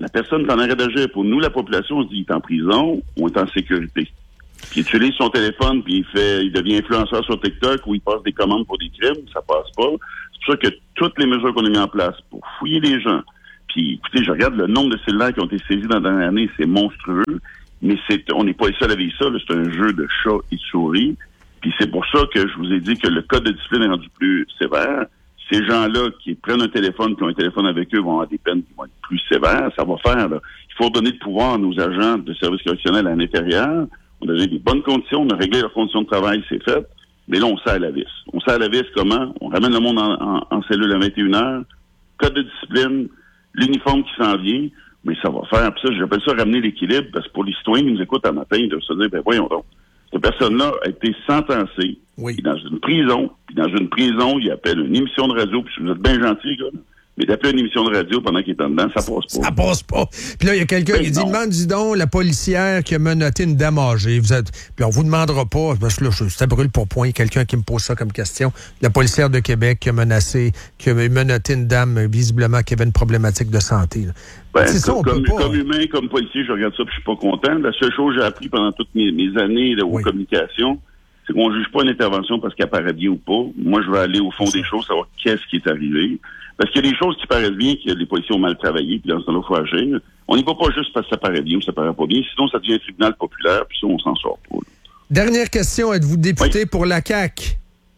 la personne est en arrêt d'agir. Pour nous, la population, on se dit, il est en prison, on est en sécurité. Puis il utilise son téléphone, puis il fait, il devient influenceur sur TikTok où il passe des commandes pour des crimes, ça passe pas. C'est pour ça que toutes les mesures qu'on a mises en place pour fouiller les gens, puis écoutez, je regarde le nombre de cellulaires qui ont été saisis dans la dernière année, c'est monstrueux, mais c'est, on n'est pas les seuls à vivre ça, là, c'est un jeu de chat et de souris. Puis c'est pour ça que je vous ai dit que le code de discipline est rendu plus sévère. Ces gens-là qui prennent un téléphone, qui ont un téléphone avec eux, vont avoir des peines qui vont être plus sévères. Ça va faire, là. Il faut donner de pouvoir à nos agents de service correctionnel à l'intérieur. On a donné des bonnes conditions, on a réglé leurs conditions de travail, c'est fait. Mais là, on serre la vis. On serre la vis comment? On ramène le monde en, en, en cellule à vingt et une heures, code de discipline, l'uniforme qui s'en vient, mais ça va faire. Puis ça, j'appelle ça ramener l'équilibre, parce que pour les citoyens qui nous écoutent un matin, ils doivent se dire, ben voyons donc, cette personne-là a été sentencée oui. dans une prison, puis dans une prison, il appelle une émission de radio, puis vous êtes bien gentils, gars, là. Mais d'appeler une émission de radio pendant qu'il est en dedans, ça passe pas. Ça passe pas. Puis là, il y a quelqu'un qui dit, demande, dis donc, la policière qui a menotté une dame âgée. Vous êtes... Puis on vous demandera pas, parce que là, ça brûle pour point, quelqu'un qui me pose ça comme question. La policière de Québec qui a menacé, qui a menotté une dame, visiblement, qui avait une problématique de santé. Là. Ben, c'est comme, ça, on comme, peut pas, comme hein. humain, comme policier, je regarde ça et je suis pas content. La seule chose que j'ai appris pendant toutes mes, mes années là, aux oui. communications, c'est qu'on juge pas une intervention parce qu'elle paraît bien ou pas. Moi, je vais aller au fond des choses, savoir qu'est-ce qui est arrivé. Parce qu'il y a des choses qui paraissent bien, que les policiers ont mal travaillé, puis dans ce temps-là, il faut agir. On n'y va pas juste parce que ça paraît bien ou ça paraît pas bien, sinon ça devient un tribunal populaire, puis ça, on s'en sort pas. Là. Dernière question, êtes-vous député oui. pour la C A Q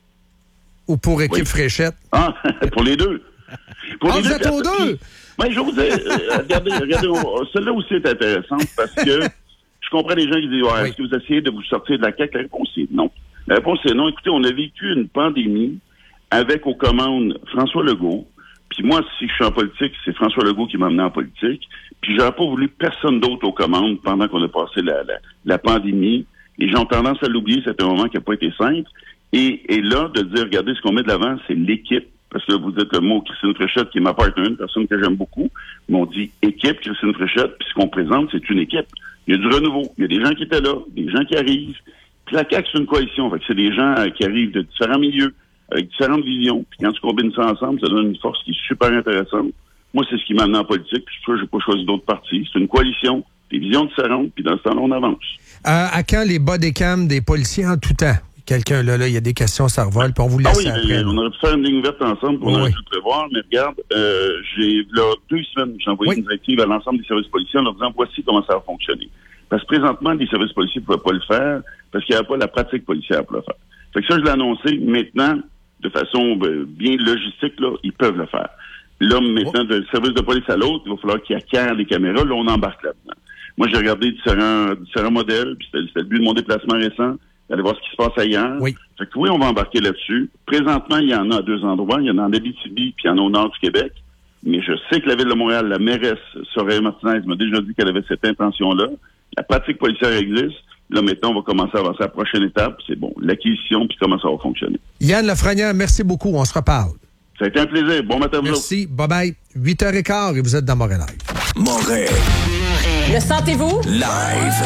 ou pour Équipe oui. Fréchette? Ah, pour les deux. Pour ah, les vous deux, êtes aux deux? Oui, je vous dis, euh, regardez, regardez, celle-là aussi est intéressante parce que je comprends les gens qui disent, ouais, oui. est-ce que vous essayez de vous sortir de la C A Q? La réponse est non. La réponse est non. Écoutez, on a vécu une pandémie avec aux commandes François Legault. Puis moi, si je suis en politique, c'est François Legault qui m'a amené en politique. Puis j'aurais pas voulu personne d'autre aux commandes pendant qu'on a passé la, la, la pandémie. Les gens ont tendance à l'oublier, c'est un moment qui n'a pas été simple. Et, et là, de dire, regardez, ce qu'on met de l'avant, c'est l'équipe. Parce que vous dites le mot Christine Fréchette, qui m'appartient, une personne que j'aime beaucoup. Mais on dit équipe, Christine Fréchette, puis ce qu'on présente, c'est une équipe. Il y a du renouveau. Il y a des gens qui étaient là, des gens qui arrivent. Puis la C A Q, c'est une coalition. Fait que c'est des gens euh, qui arrivent de différents milieux, avec différentes visions. Puis quand tu combines ça ensemble, ça donne une force qui est super intéressante. Moi, c'est ce qui m'a amené en politique. Puis je n'ai pas choisi d'autres partis. C'est une coalition, des visions différentes, puis dans ce temps-là, on avance. Euh, à quand les bas des cams des policiers en tout temps? Quelqu'un, là, là, il y a des questions, ça revole, puis on vous laisse ah oui, après. On aurait pu faire une ligne ouverte ensemble pour oui. on le prévoir, mais regarde, euh, j'ai, là, deux semaines, j'ai envoyé oui. une directive à l'ensemble des services policiers en leur disant, voici comment ça va fonctionner. Parce que présentement, les services policiers ne pouvaient pas le faire parce qu'il n'y avait pas la pratique policière pour le faire. Fait que ça, je l'ai annoncé. Maintenant, de façon ben, bien logistique, là, ils peuvent le faire. Là, maintenant, oh. du service de police à l'autre, il va falloir qu'ils acquièrent les caméras. Là, on embarque là-dedans. Moi, j'ai regardé différents, différents modèles, puis c'était, c'était le but de mon déplacement récent, d'aller voir ce qui se passe ailleurs. Oui. Fait que oui, on va embarquer là-dessus. Présentement, il y en a à deux endroits. Il y en a en Abitibi, puis il y en a au nord du Québec. Mais je sais que la Ville de Montréal, la mairesse, Soraya Martinez, m'a déjà dit qu'elle avait cette intention-là. La pratique policière existe. Là, maintenant, on va commencer à avancer à la prochaine étape. C'est bon, l'acquisition, puis comment ça va fonctionner. Yann Lafrenière, merci beaucoup. On se reparle. Ça a été un plaisir. Bon matin à vous. Merci. Bye-bye. huit heures quinze et vous êtes dans Montréal Live. Montréal. Le sentez-vous? Live.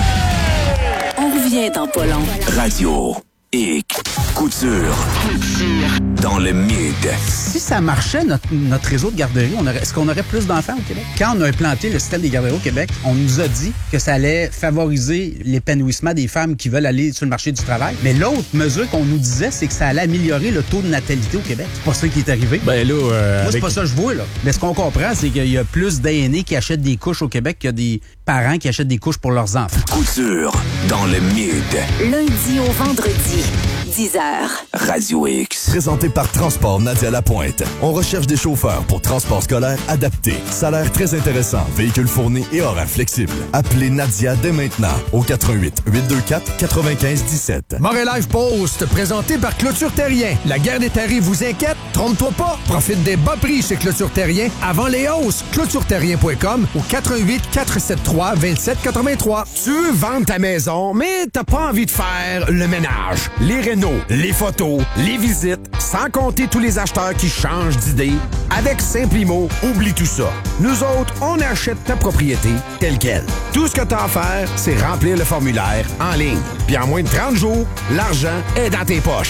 On revient dans pas long. Radio X. Couture. Couture. Dans le mid. Si ça marchait, notre, notre réseau de garderies, on aurait, est-ce qu'on aurait plus d'enfants au Québec? Quand on a implanté le système des garderies au Québec, on nous a dit que ça allait favoriser l'épanouissement des femmes qui veulent aller sur le marché du travail. Mais l'autre mesure qu'on nous disait, c'est que ça allait améliorer le taux de natalité au Québec. C'est pas ça qui est arrivé. Ben là, euh, Moi, c'est avec... pas ça que je vois, là. Mais ce qu'on comprend, c'est qu'il y a plus d'aînés qui achètent des couches au Québec qu'il y a des parents qui achètent des couches pour leurs enfants. Couture dans le mid. Lundi au vendredi, dix heures. Radio X. Présenté par Transport Nadia Lapointe. On recherche des chauffeurs pour transport scolaire adapté. Salaire très intéressant, véhicule fourni et horaire flexible. Appelez Nadia dès maintenant au quatre un huit, huit deux quatre, neuf cinq un sept. Montréal Live Post, présenté par Clôture Terrien. La guerre des tarifs vous inquiète? Trompe-toi pas. Profite des bas prix chez Clôture Terrien avant les hausses. clôture terrien point com ou quatre un huit, quatre sept trois, deux sept huit trois. Tu veux vendre ta maison, mais t'as pas envie de faire le ménage, les rénaux, les photos, les visites, sans compter tous les acheteurs qui changent d'idée. Avec Simplimo, oublie tout ça. Nous autres, on achète ta propriété telle quelle. Tout ce que t'as à faire, c'est remplir le formulaire en ligne. Puis en moins de trente jours, l'argent est dans tes poches. Puis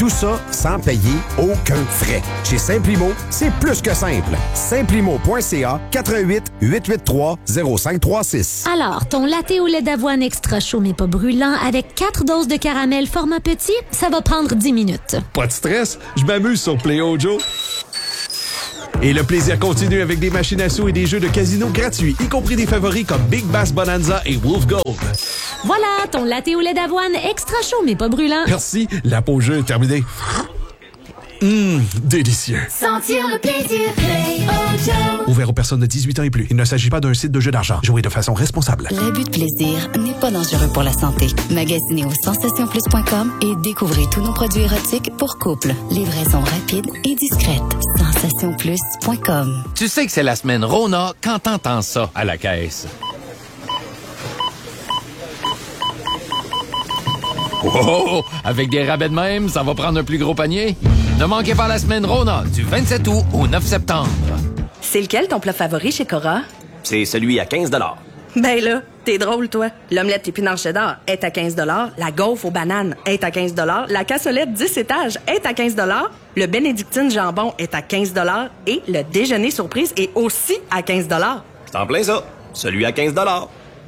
Tout ça sans payer aucun frais. Chez Simplimo, c'est plus que simple. Simplimo point c a quatre un huit, huit huit trois, zéro cinq trois six. Alors, ton latte au lait d'avoine extra chaud mais pas brûlant avec quatre doses de caramel format petit, ça va prendre dix minutes. Pas de stress, je m'amuse sur Play-O-Joe. Et le plaisir continue avec des machines à sous et des jeux de casino gratuits, y compris des favoris comme Big Bass Bonanza et Wolf Gold. Voilà, ton latte au lait d'avoine extra chaud mais pas brûlant. Merci, la pause jeu est terminée. Hum, délicieux. Sentir le plaisir Play-O-Joe. Ouvert aux personnes de dix-huit ans et plus. Il ne s'agit pas d'un site de jeu d'argent. Jouez de façon responsable. L'abus de plaisir n'est pas dangereux pour la santé. Magasinez au sensation plus point com et découvrez tous nos produits érotiques pour couple. Livraison rapide et discrète. sensation plus point com. Tu sais que c'est la semaine Rona quand t'entends ça à la caisse. Oh, avec des rabais de même, ça va prendre un plus gros panier. Ne manquez pas la semaine Rona du vingt-sept août au neuf septembre. C'est lequel ton plat favori chez Cora? C'est celui à quinze dollars. Ben là, t'es drôle, toi. L'omelette épinard cheddar est à quinze dollars. La gaufre aux bananes est à quinze dollars. La cassolette dix étages est à quinze dollars. Le bénédictine jambon est à quinze dollars. Et le déjeuner surprise est aussi à quinze dollars. C'est en plein ça. Celui à quinze dollars.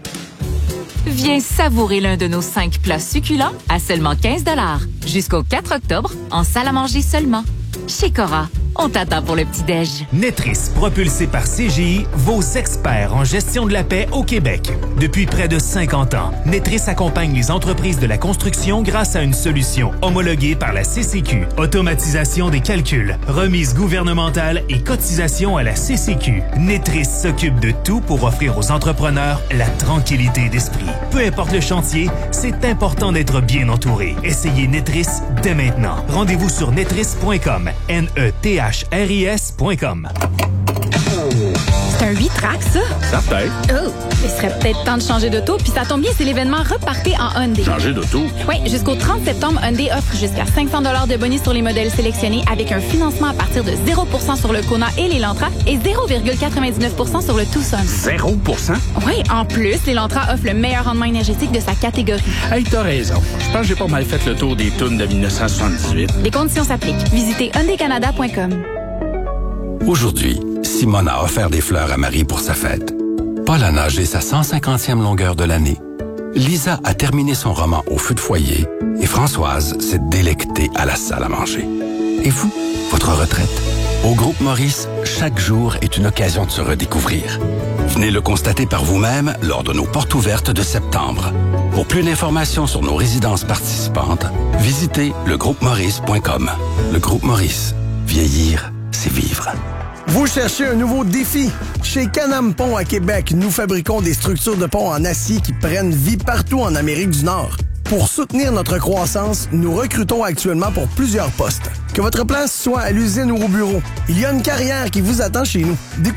Viens savourer l'un de nos cinq plats succulents à seulement quinze dollars. Jusqu'au quatre octobre, en salle à manger seulement. Chez Cora, on t'attend pour le petit-déj. Netris, propulsé par C G I, vos experts en gestion de la paix au Québec. Depuis près de cinquante ans, Netris accompagne les entreprises de la construction grâce à une solution homologuée par la C C Q. Automatisation des calculs, remise gouvernementale et cotisation à la C C Q. Netris s'occupe de tout pour offrir aux entrepreneurs la tranquillité d'esprit. Peu importe le chantier, c'est important d'être bien entouré. Essayez Netris dès maintenant. Rendez-vous sur netris point com. N E T H R I S point com. C'est un huit tracks, ça? Certain. Oh, il serait peut-être temps de changer d'auto, puis ça tombe bien, c'est l'événement Repartez en Hyundai. Changer d'auto? Oui, jusqu'au trente septembre, Hyundai offre jusqu'à cinq cents dollars de bonus sur les modèles sélectionnés avec un financement à partir de zéro pour cent sur le Kona et l'Elantra et zéro virgule quatre-vingt-dix-neuf pour cent sur le Tucson. zéro pour cent? Oui, en plus, l'Elantra offre le meilleur rendement énergétique de sa catégorie. Hey, t'as raison. Je pense que j'ai pas mal fait le tour des tunes de dix-neuf cent soixante-dix-huit. Les conditions s'appliquent. Visitez hyundai canada point com. Aujourd'hui, Simone a offert des fleurs à Marie pour sa fête. Paul a nagé sa cent cinquantième longueur de l'année. Lisa a terminé son roman au feu de foyer et Françoise s'est délectée à la salle à manger. Et vous, votre retraite? Au Groupe Maurice, chaque jour est une occasion de se redécouvrir. Venez le constater par vous-même lors de nos portes ouvertes de septembre. Pour plus d'informations sur nos résidences participantes, visitez le groupe maurice point com. Le Groupe Maurice, vieillir, c'est vivre. Vous cherchez un nouveau défi? Chez Can-Am Pont à Québec, nous fabriquons des structures de pont en acier qui prennent vie partout en Amérique du Nord. Pour soutenir notre croissance, nous recrutons actuellement pour plusieurs postes. Que votre place soit à l'usine ou au bureau, il y a une carrière qui vous attend chez nous.